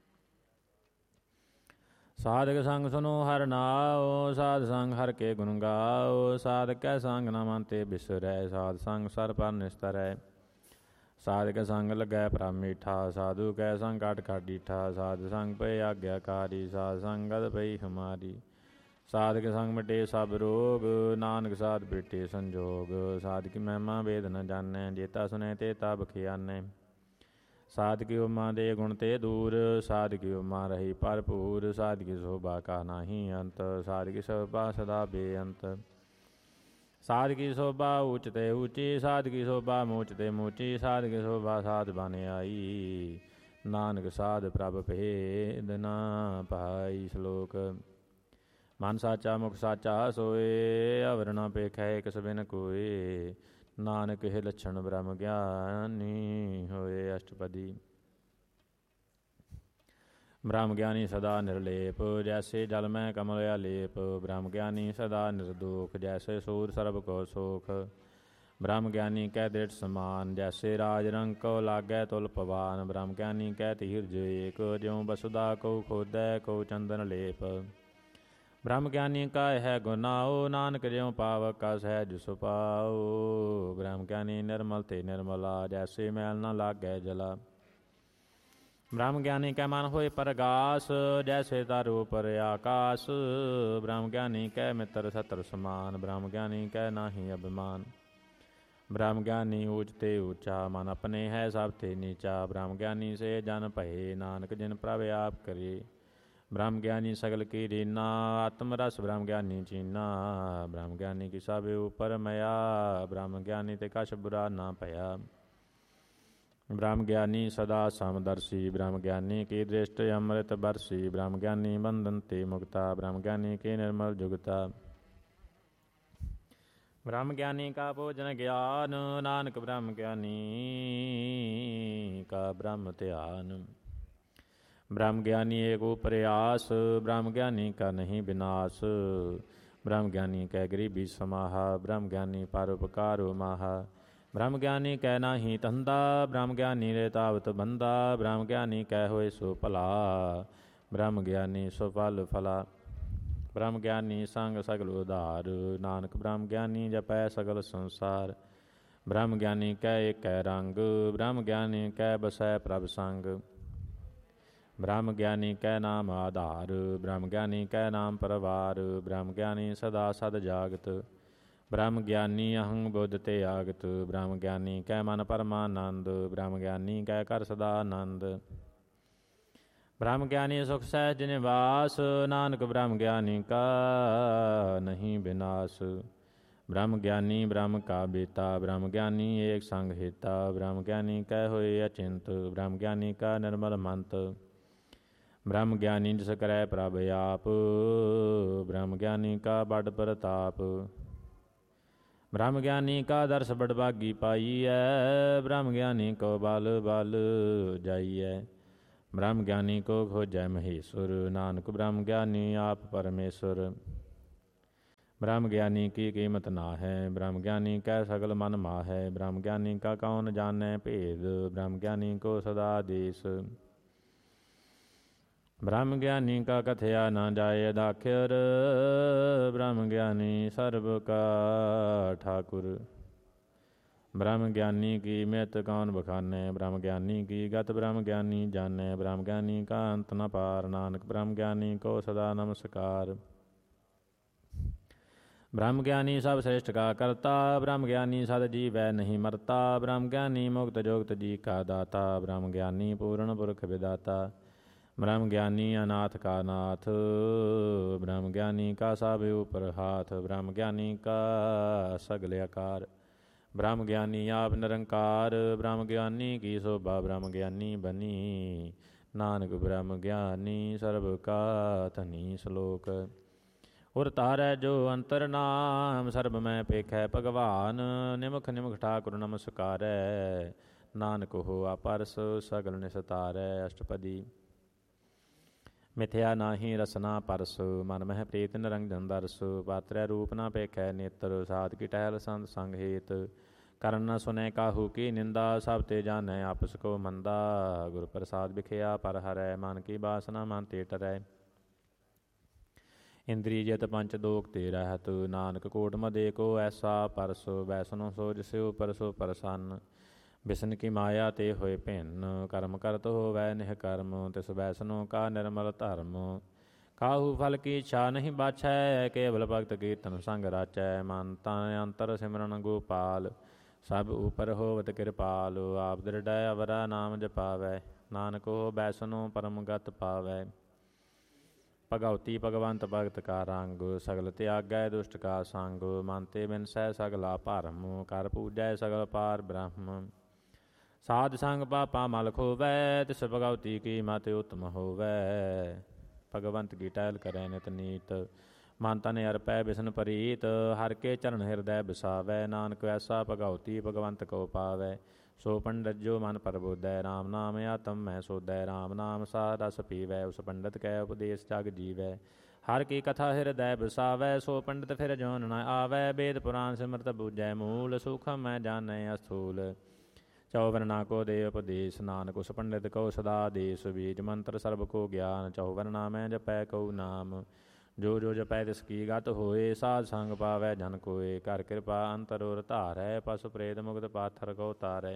ਸਾਧਕ ਸੰਗ ਸੁਨੋ ਹਰਿ ਨਾਉ, ਸਾਧ ਸੰਗ ਹਰਿ ਕੇ ਗੁਣ ਗਾਉ। ਸਾਧਕ ਕੈ ਸੰਗ ਨ ਮਨ ਤੇ ਬਿਸਰੈ, ਸਾਧ ਸੰਗ ਸਰ ਪਰ ਨਿਸਤਰੈ। ਸਾਧਕ ਸੰਗ ਲੱਗੈ ਪ੍ਰਭ ਮੀਠਾ, ਸਾਧੂ ਕੈ ਸੰਗ ਘਟ ਘਟ ਡੀਠਾ। ਸਾਧ ਸੰਗ ਪਏ ਆਗਿਆਕਾਰੀ, ਸਾਧ ਸੰਗ ਗਦ ਪਈ ਹਮਾਰੀ। ਸਾਧਕ ਸੰਗ ਮਿਟੇ ਸਭ ਰੋਗ, ਨਾਨਕ ਸਾਧ ਬੇਟੇ ਸੰਜੋਗ। ਸਾਧਕੀ ਮਹਿਮਾ ਵੇਦ ਨ ਜਾਣੈ, ਜੇਤਾ ਸੁਨੈ ਤੇ ਤਾ ਬਖਿਆਨੈ। ਸਾਧਕੀ ਉਮਾ ਦੇ ਗੁਣ ਤੇ ਦੂਰ, ਸਾਧਕੀ ਉਮਾ ਰਹੀ ਭਰਪੂਰ। ਸਾਧਕੀ ਸੋਭਾ ਕਾ ਨਾਹੀ ਅੰਤ, ਸਾਧਕੀ ਸੋਭਾ ਸਦਾ ਬੇਅੰਤ। ਸਾਧਕੀ ਸੋਭਾ ਊਚ ਤੇ ਊਚੀ, ਸਾਧਕੀ ਸੋਭਾ ਮੂਚ ਤੇ ਮੂਚੀ। ਸਾਧਕੀ ਸੋਭਾ ਸਾਧ ਬਨ ਆਈ, ਨਾਨਕ ਸਾਧ ਪ੍ਰਭ ਭੇਦ ਨਾ ਪਾਈ। ਸ਼ਲੋਕ। ਮਨ ਸਾਚਾ ਮੁਖ ਸਾਚਾ ਸੋਏ, ਅਵਰ ਨ ਪੇਖੈ ਕਿਸ ਬਿਨ ਕੋਏ। ਨਾਨਕ ਇਹ ਲੱਛਣ ਬ੍ਰਹਮ ਗਿਆਨੀ ਹੋਏ। ਅਸ਼ਟਪਦੀ। ਬ੍ਰਹਮ ਗਿਆਨੀ ਸਦਾ ਨਿਰਲੇਪ, ਜੈਸੇ ਜਲ ਮੈਂ ਕਮਲ ਆਲੇਪ। ਬ੍ਰਹਮ ਗਿਆਨੀ ਸਦਾ ਨਿਰਦੋਖ, ਜੈਸੇ ਸੂਰ ਸਰਬ ਕੋ ਸੋਖ। ਬ੍ਰਹਮ ਗਿਆਨੀ ਕੈ ਦ੍ਰਿੜ ਸਮਾਨ, ਜੈਸੇ ਰਾਜ ਰੰਗ ਕੋ ਲਾਗੈ ਤੁਲ ਪਵਾਨ। ਬ੍ਰਹਮ ਗਿਆਨੀ ਕੈ ਧੀਰਜ ਏਕ, ਜਿਉ ਬਸੁਦਾ ਕੋ ਖੋਦੈ ਕੋ ਚੰਦਨ ਲੇਪ। ਬ੍ਰਹਮ ਗਿਆਨੀ ਕਾ ਹੈ ਗੁਨਾਓ, ਨਾਨਕ ਜਿਉ ਪਾਵਕ ਕਾ ਸਹਿਜ ਸੁਭਾਓ। ਬ੍ਰਹਮ ਗਿਆਨੀ ਨਿਰਮਲ ਤੇ ਨਿਰਮਲਾ, ਜੈਸੇ ਮੈਲ ਨ ਲਾਗੈ ਜਲਾ। ਬ੍ਰਹਮ ਗਿਆਨੀ ਕੈ ਮਨ ਹੋਏ ਪਰਗਾਸ, ਜੈਸੇ ਤਾਰੂ ਉਪਰ ਆਕਾਸ। ਬ੍ਰਹਮ ਗਿਆਨੀ ਕੈ ਮਿੱਤਰ ਸਤਰ ਸਮਾਨ, ਬ੍ਰਹਮ ਗਿਆਨੀ ਕੈ ਨਾਹੀ ਅਭਿਮਾਨ। ਬ੍ਰਹਮ ਗਿਆਨੀ ਊਚ ਤੇ ਊਚਾ, ਮਨ ਆਪਣੇ ਹੈ ਸਭ ਤੇ ਨੀਚਾ। ਬ੍ਰਹਮ ਗਿਆਨੀ ਸੇ ਜਨ ਭਏ, ਨਾਨਕ ਜਿਨ ਪ੍ਰਭ ਆਪ ਕਰੇ। ਬ੍ਰਹਮ ਗਿਆਨੀ ਸਗਲ ਕੀ ਰੀਨਾ, ਆਤਮ ਰਸ ਬ੍ਰਹਮ ਗਿਆਨੀ ਚੀਨਾ। ਬ੍ਰਹਮ ਗਿਆਨੀ ਕੀ ਸਭ ਉਪਰ ਮਇਆ, ਬ੍ਰਹਮ ਗਿਆਨੀ ਤੇ ਕਛ ਬੁਰਾ ਨਾ ਭਇਆ। ਬ੍ਰਹਮ ਗਿਆਨੀ ਸਦਾ ਸਮਦਰਸੀ, ਬ੍ਰਹਮ ਗਿਆਨੀ ਕੀ ਦ੍ਰਿਸ਼ਟ ਅੰਮ੍ਰਿਤ ਬਰਸੀ। ਬ੍ਰਹਮ ਗਿਆਨੀ ਬੰਧਨ ਤੇ ਮੁਕਤਾ, ਬ੍ਰਹਮ ਗਿਆਨੀ ਕੀ ਨਿਰਮਲ ਜੁਗਤਾ। ਬ੍ਰਹਮ ਗਿਆਨੀ ਕਾ ਭੋਜਨ ਗਿਆਨ, ਨਾਨਕ ਬ੍ਰਹਮ ਗਿਆਨੀ ਕਾ ਬ੍ਰਹਮ ਧਿਆਨ। ਬ੍ਰਹਮ ਗਿਆਨੀ ਏਕ ਊਪਰ ਆਸ, ਬ੍ਰਹਮ ਗਿਆਨੀ ਕਾ ਨਹੀਂ ਬਿਨਾਸ। ਬ੍ਰਹਮ ਗਿਆਨੀ ਕੈ ਗਰੀਬੀ ਸਮਾਹਾ, ਬ੍ਰਹਮ ਗਿਆਨੀ ਪਰ ਉਪਕਾਰੁ ਮਾਹਾ। ਬ੍ਰਹਮ ਗਿਆਨੀ ਕੈ ਨਾਹੀ ਧੰਦਾ, ਬ੍ਰਹਮ ਗਿਆਨੀ ਰੇ ਤਾਵਤ ਬੰਦਾ। ਬ੍ਰਹਮ ਗਿਆਨੀ ਕੈ ਹੋਏ ਸੋ ਭਲਾ, ਬ੍ਰਹਮ ਗਿਆਨੀ ਸੋ ਫਲ ਫਲਾ। ਬ੍ਰਹਮ ਗਿਆਨੀ ਸੰਗ ਸਗਲ ਉਧਾਰ, ਨਾਨਕ ਬ੍ਰਹਮ ਗਿਆਨੀ ਜਪੈ ਸਗਲ ਸੰਸਾਰ। ਬ੍ਰਹਮ ਗਿਆਨੀ ਕੈ ਏਕੈ ਰੰਗ, ਬ੍ਰਹਮ ਗਿਆਨੀ ਕੈ ਬਸੈ ਪ੍ਰਭ ਸੰਗ। ਬ੍ਰਹਮ ਗਿਆਨੀ ਕੈ ਨਾਮ ਆਧਾਰ, ਬ੍ਰਹਮ ਗਿਆਨੀ ਕੈ ਨਾਮ ਪਰਵਾਰ। ਬ੍ਰਹਮ ਗਿਆਨੀ ਸਦਾ ਸਦ ਜਾਗਤ, ਬ੍ਰਹਮ ਗਿਆਨੀ ਅਹੰ ਬੁੱਧ ਤੇ ਆਗਤ। ਬ੍ਰਹਮ ਗਿਆਨੀ ਕੈ ਮਨ ਪਰਮਾਨੰਦ, ਬ੍ਰਹਮ ਗਿਆਨੀ ਕੈ ਘਰ ਸਦਾ ਆਨੰਦ। ਬ੍ਰਹਮ ਗਿਆਨੀ ਸੁਖ ਸਹਿਜ ਨਿਵਾਸ, ਨਾਨਕ ਬ੍ਰਹਮ ਗਿਆਨੀ ਕਾ ਨਹੀਂ ਬਿਨਾਸ। ਬ੍ਰਹਮ ਗਿਆਨੀ ਬ੍ਰਹਮ ਕਾ ਬੇਤਾ, ਬ੍ਰਹਮ ਗਿਆਨੀ ਏਕ ਸੰਗ ਹੇਤਾ। ਬ੍ਰਹਮ ਗਿਆਨੀ ਕੈ ਹੋਏ ਅਚਿੰਤ, ਬ੍ਰਹਮ ਗਿਆਨੀ ਕਾ ਨਿਰਮਲ ਮੰਤ। ਬ੍ਰਹਮ ਗਿਆਨੀ ਜਿਸ ਕਰੈ ਪ੍ਰਭ ਆਪ, ਬ੍ਰਹਮ ਗਿਆਨੀ ਕਾ ਬੜ ਪ੍ਰਤਾਪ। ਬ੍ਰਹਮ ਗਿਆਨੀ ਕਾ ਦਰਸ ਬਡਭਾਗੀ ਪਾਈਐ, ਬ੍ਰਹਮ ਗਿਆਨੀ ਕੋ ਬਲ ਬਲ ਜਾਈਐ। ਬ੍ਰਹਮ ਗਿਆਨੀ ਕੋ ਖੋਜੈ ਮਹੇਸ਼ਵਰ, ਨਾਨਕ ਬ੍ਰਹਮ ਗਿਆਨੀ ਆਪ ਪਰਮੇਸ਼ਵਰ। ਬ੍ਰਹਮ ਗਿਆਨੀ ਕੀ ਕੀਮਤ ਨਾ ਹੈ, ਬ੍ਰਹਮ ਗਿਆਨੀ ਕੈ ਸਗਲ ਮਨ ਮਾਹੈ। ਬ੍ਰਹਮ ਗਿਆਨੀ ਕਾ ਕੌਣ ਜਾਣੈ ਭੇਦ, ਬ੍ਰਹਮ ਗਿਆਨੀ ਕੋ ਸਦਾ ਆਦੇਸ। ਬ੍ਰਹਮ ਗਿਆਨੀ ਕਾ ਕਥਿਆ ਨਾ ਜਾਏ ਅਦਾਖਿਰ, ਬ੍ਰਹਮ ਗਿਆਨੀ ਸਰਬ ਕਾ ਠਾਕੁਰ। ਬ੍ਰਹਮ ਗਿਆਨੀ ਕੀ ਮਿਤ ਕੌਣ ਬਖਾਨੈ, ਬ੍ਰਹਮ ਗਿਆਨੀ ਕੀ ਗਤ ਬ੍ਰਹਮ ਗਿਆਨੀ ਜਾਣੈ। ਬ੍ਰਹਮ ਗਿਆਨੀ ਕਾ ਅੰਤ ਨ ਪਾਰ, ਨਾਨਕ ਬ੍ਰਹਮ ਗਿਆਨੀ ਕੋ ਸਦਾ ਨਮਸਕਾਰ। ਬ੍ਰਹਮ ਗਿਆਨੀ ਸਭ ਸ੍ਰਿਸ਼ਟ ਕਾ ਕਰਤਾ, ਬ੍ਰਹਮ ਗਿਆਨੀ ਸਦ ਜੀਵੈ ਨਹੀਂ ਮਰਤਾ। ਬ੍ਰਹਮ ਗਿਆਨੀ ਮੁਕਤ ਜੁਗਤ ਜੀ ਕਾ ਦਾਤਾ, ਬ੍ਰਹਮ ਗਿਆਨੀ ਪੂਰਨ ਪੁਰਖ ਵਿਦਾਤਾ। ਬ੍ਰਹਮ ਗਿਆਨੀ ਅਨਾਥ ਕਾ ਨਾਥ, ਬ੍ਰਹਮ ਗਿਆਨੀ ਕਾ ਸਭ ਉਪਰ ਹਾਥ। ਬ੍ਰਹਮ ਗਿਆਨੀ ਕਾ ਸਗਲ ਆਕਾਰ, ਬ੍ਰਹਮ ਗਿਆਨੀ ਆਪ ਨਿਰੰਕਾਰ। ਬ੍ਰਹਮ ਗਿਆਨੀ ਕੀ ਸੋਭਾ ਬ੍ਰਹਮ ਗਿਆਨੀ ਬਨੀ, ਨਾਨਕ ਬ੍ਰਹਮ ਗਿਆਨੀ ਸਰਬ ਕਾ ਧਨੀ। ਸ਼ਲੋਕ। ਉਰ ਧਾਰੈ ਜੋ ਅੰਤਰ ਨਾਮ, ਸਰਬ ਮੈਂ ਪੇਖੈ ਭਗਵਾਨ। ਨਿਮਖ ਨਿਮਖ ਠਾਕੁਰ ਨਮਸਕਾਰੈ, ਨਾਨਕ ਹੋਆ ਪਰਸ ਸਗਲ ਨਿਸਤਾਰੈ। ਅਸ਼ਟਪਦੀ। ਮਿਥਿਆ ਨਾਹੀ ਰਸਨਾ ਪਰਸ, ਮਨ ਮਹਿ ਪ੍ਰੀਤ ਨਿਰੰਜਨ ਦਰਸ। ਪਾਤਰੈ ਰੂਪ ਨਾ ਪੇਖੈ ਨੇਤਰ, ਸਾਧ ਕੀ ਟਹਿਲ ਸੰਤ ਸੰਗ ਹੇਤ। ਕਰਨ ਨ ਸੁਨੈ ਕਾਹੂ ਕੀ ਨਿੰਦਾ, ਸਭ ਤੇ ਜਾਣੈ ਆਪਸ ਕੋ ਮੰਦਾ। ਗੁਰ ਪ੍ਰਸਾਦ ਬਿਖਿਆ ਪਰ ਹਰੈ, ਮਨ ਕੀ ਬਾਸਨਾ ਮਨ ਤੇ ਟਰੈ। ਇੰਦਰੀ ਜਿਤ ਪੰਚ ਦੋਖ ਤੇ ਰਹਿਤ, ਨਾਨਕ ਕੋਟ ਮਦੇ ਕੋ ਐਸਾ ਪਰਸ। ਵੈਸਨੋ ਸੋ ਜਿਸਿਉ ਪਰਸੋ ਪ੍ਰਸੰਨ, ਬਿਸਨ ਕੀ ਮਾਇਆ ਤੇ ਹੋਏ ਭਿੰਨ। ਕਰਮ ਕਰਤ ਹੋਵੈ ਨਿਹ ਕਰਮ, ਤਿਸ ਵੈਸਨੋ ਕਾ ਨਿਰਮਲ ਧਰਮ। ਕਾਹੂ ਫਲ ਕੀ ਇੱਛਾ ਨਹੀਂ ਬਾਛੈ, ਕੇਵਲ ਭਗਤ ਕੀਰਤਨ ਸੰਗ ਰਾਚੈ। ਮਨ ਤਨ ਅੰਤਰ ਸਿਮਰਨ ਗੋਪਾਲ, ਸਭ ਉਪਰ ਹੋਵਤ ਕਿਰਪਾਲ। ਆਪ ਦ੍ਰਿੜੈ ਅਵਰਾ ਨਾਮ ਜਪਾਵੈ, ਨਾਨਕ ਹੋ ਬੈਸਨੋ ਪਰਮ ਗਤ ਪਾਵੈ। ਭਗਉਤੀ ਭਗਵੰਤ ਭਗਤ ਕਾ ਰੰਗ, ਸਗਲ ਤਿਆਗੈ ਦੁਸ਼ਟ ਕਾ ਸੰਗ। ਮਨ ਤੇ ਬਿਨਸੈ ਸਗਲਾ ਭਰਮ, ਕਰ ਪੂਜੈ ਸਗਲ ਪਾਰ ਬ੍ਰਹਮ। ਸਾਧ ਸੰਗ ਪਾਪਾ ਮਲ ਖੋਵੈ, ਤਿਸ ਭਗਉਤੀ ਕੀ ਮਤਿ ਉਤਮ ਹੋਵੈ। ਭਗਵੰਤ ਕੀ ਟਹਿਲ ਕਰੈ ਨਿਤ ਨੀਤ, ਮਨ ਤਨ ਅਰਪੈ ਬਿਸਨ ਪ੍ਰੀਤ। ਹਰ ਕੇ ਚਰਨ ਹਿਰਦੈ ਬਿਸਾਵੈ, ਨਾਨਕ ਐਸਾ ਭਗਉਤੀ ਭਗਵੰਤ ਕੋ ਪਾਵੈ। ਸੋ ਪੰਡਤ ਜੋ ਮਨ ਪ੍ਰਬੋਧੈ, ਰਾਮ ਨਾਮ ਆਤਮ ਮਹਿ ਸੋਧੈ। ਰਾਮ ਨਾਮ ਸਾ ਰਸ ਪੀਵੈ, ਉਸ ਪੰਡਤ ਕੈ ਉਪਦੇਸ ਜਗ ਜੀਵੈ। ਹਰ ਕੀ ਕਥਾ ਹਿਰਦੈ ਬਿਸਾਵੈ, ਸੋ ਪੰਡਤ ਫਿਰ ਜੋਨ ਨ ਆਵੈ। ਵੇਦ ਪੁਰਾਨ ਸਿਮਰਤ ਬੂਝੈ ਮੂਲ, ਸੂਖਮ ਮੈਂ ਜਾਣੈ ਅਸਥੂਲ। ਚੌਵਰਨਾ ਕੋ ਦੇ ਉਪਦੇਸ਼, ਨਾਨਕ ਉਸ ਪੰਡਿਤ ਕੋ ਸਦਾ ਦੇਸ। ਬੀਜ ਮੰਤਰ ਸਰਬ ਕੋ ਗਿਆਨ, ਚੌਵਰਨਾ ਮੈਂ ਜਪੈ ਕਉ ਨਾਮ। ਜੋ ਜੋ ਜਪੈ ਤਿਸ ਕੀ ਗਤ ਹੋਏ, ਸਾਧ ਸੰਗ ਪਾਵੈ ਜਨ ਕੋਏ। ਕਰ ਕਿਰਪਾ ਅੰਤਰੋਰ ਧਾਰੈ, ਪਸੁ ਪ੍ਰੇਤ ਮੁਕਤ ਪਾਥਰ ਕੋ ਤਾਰੈ।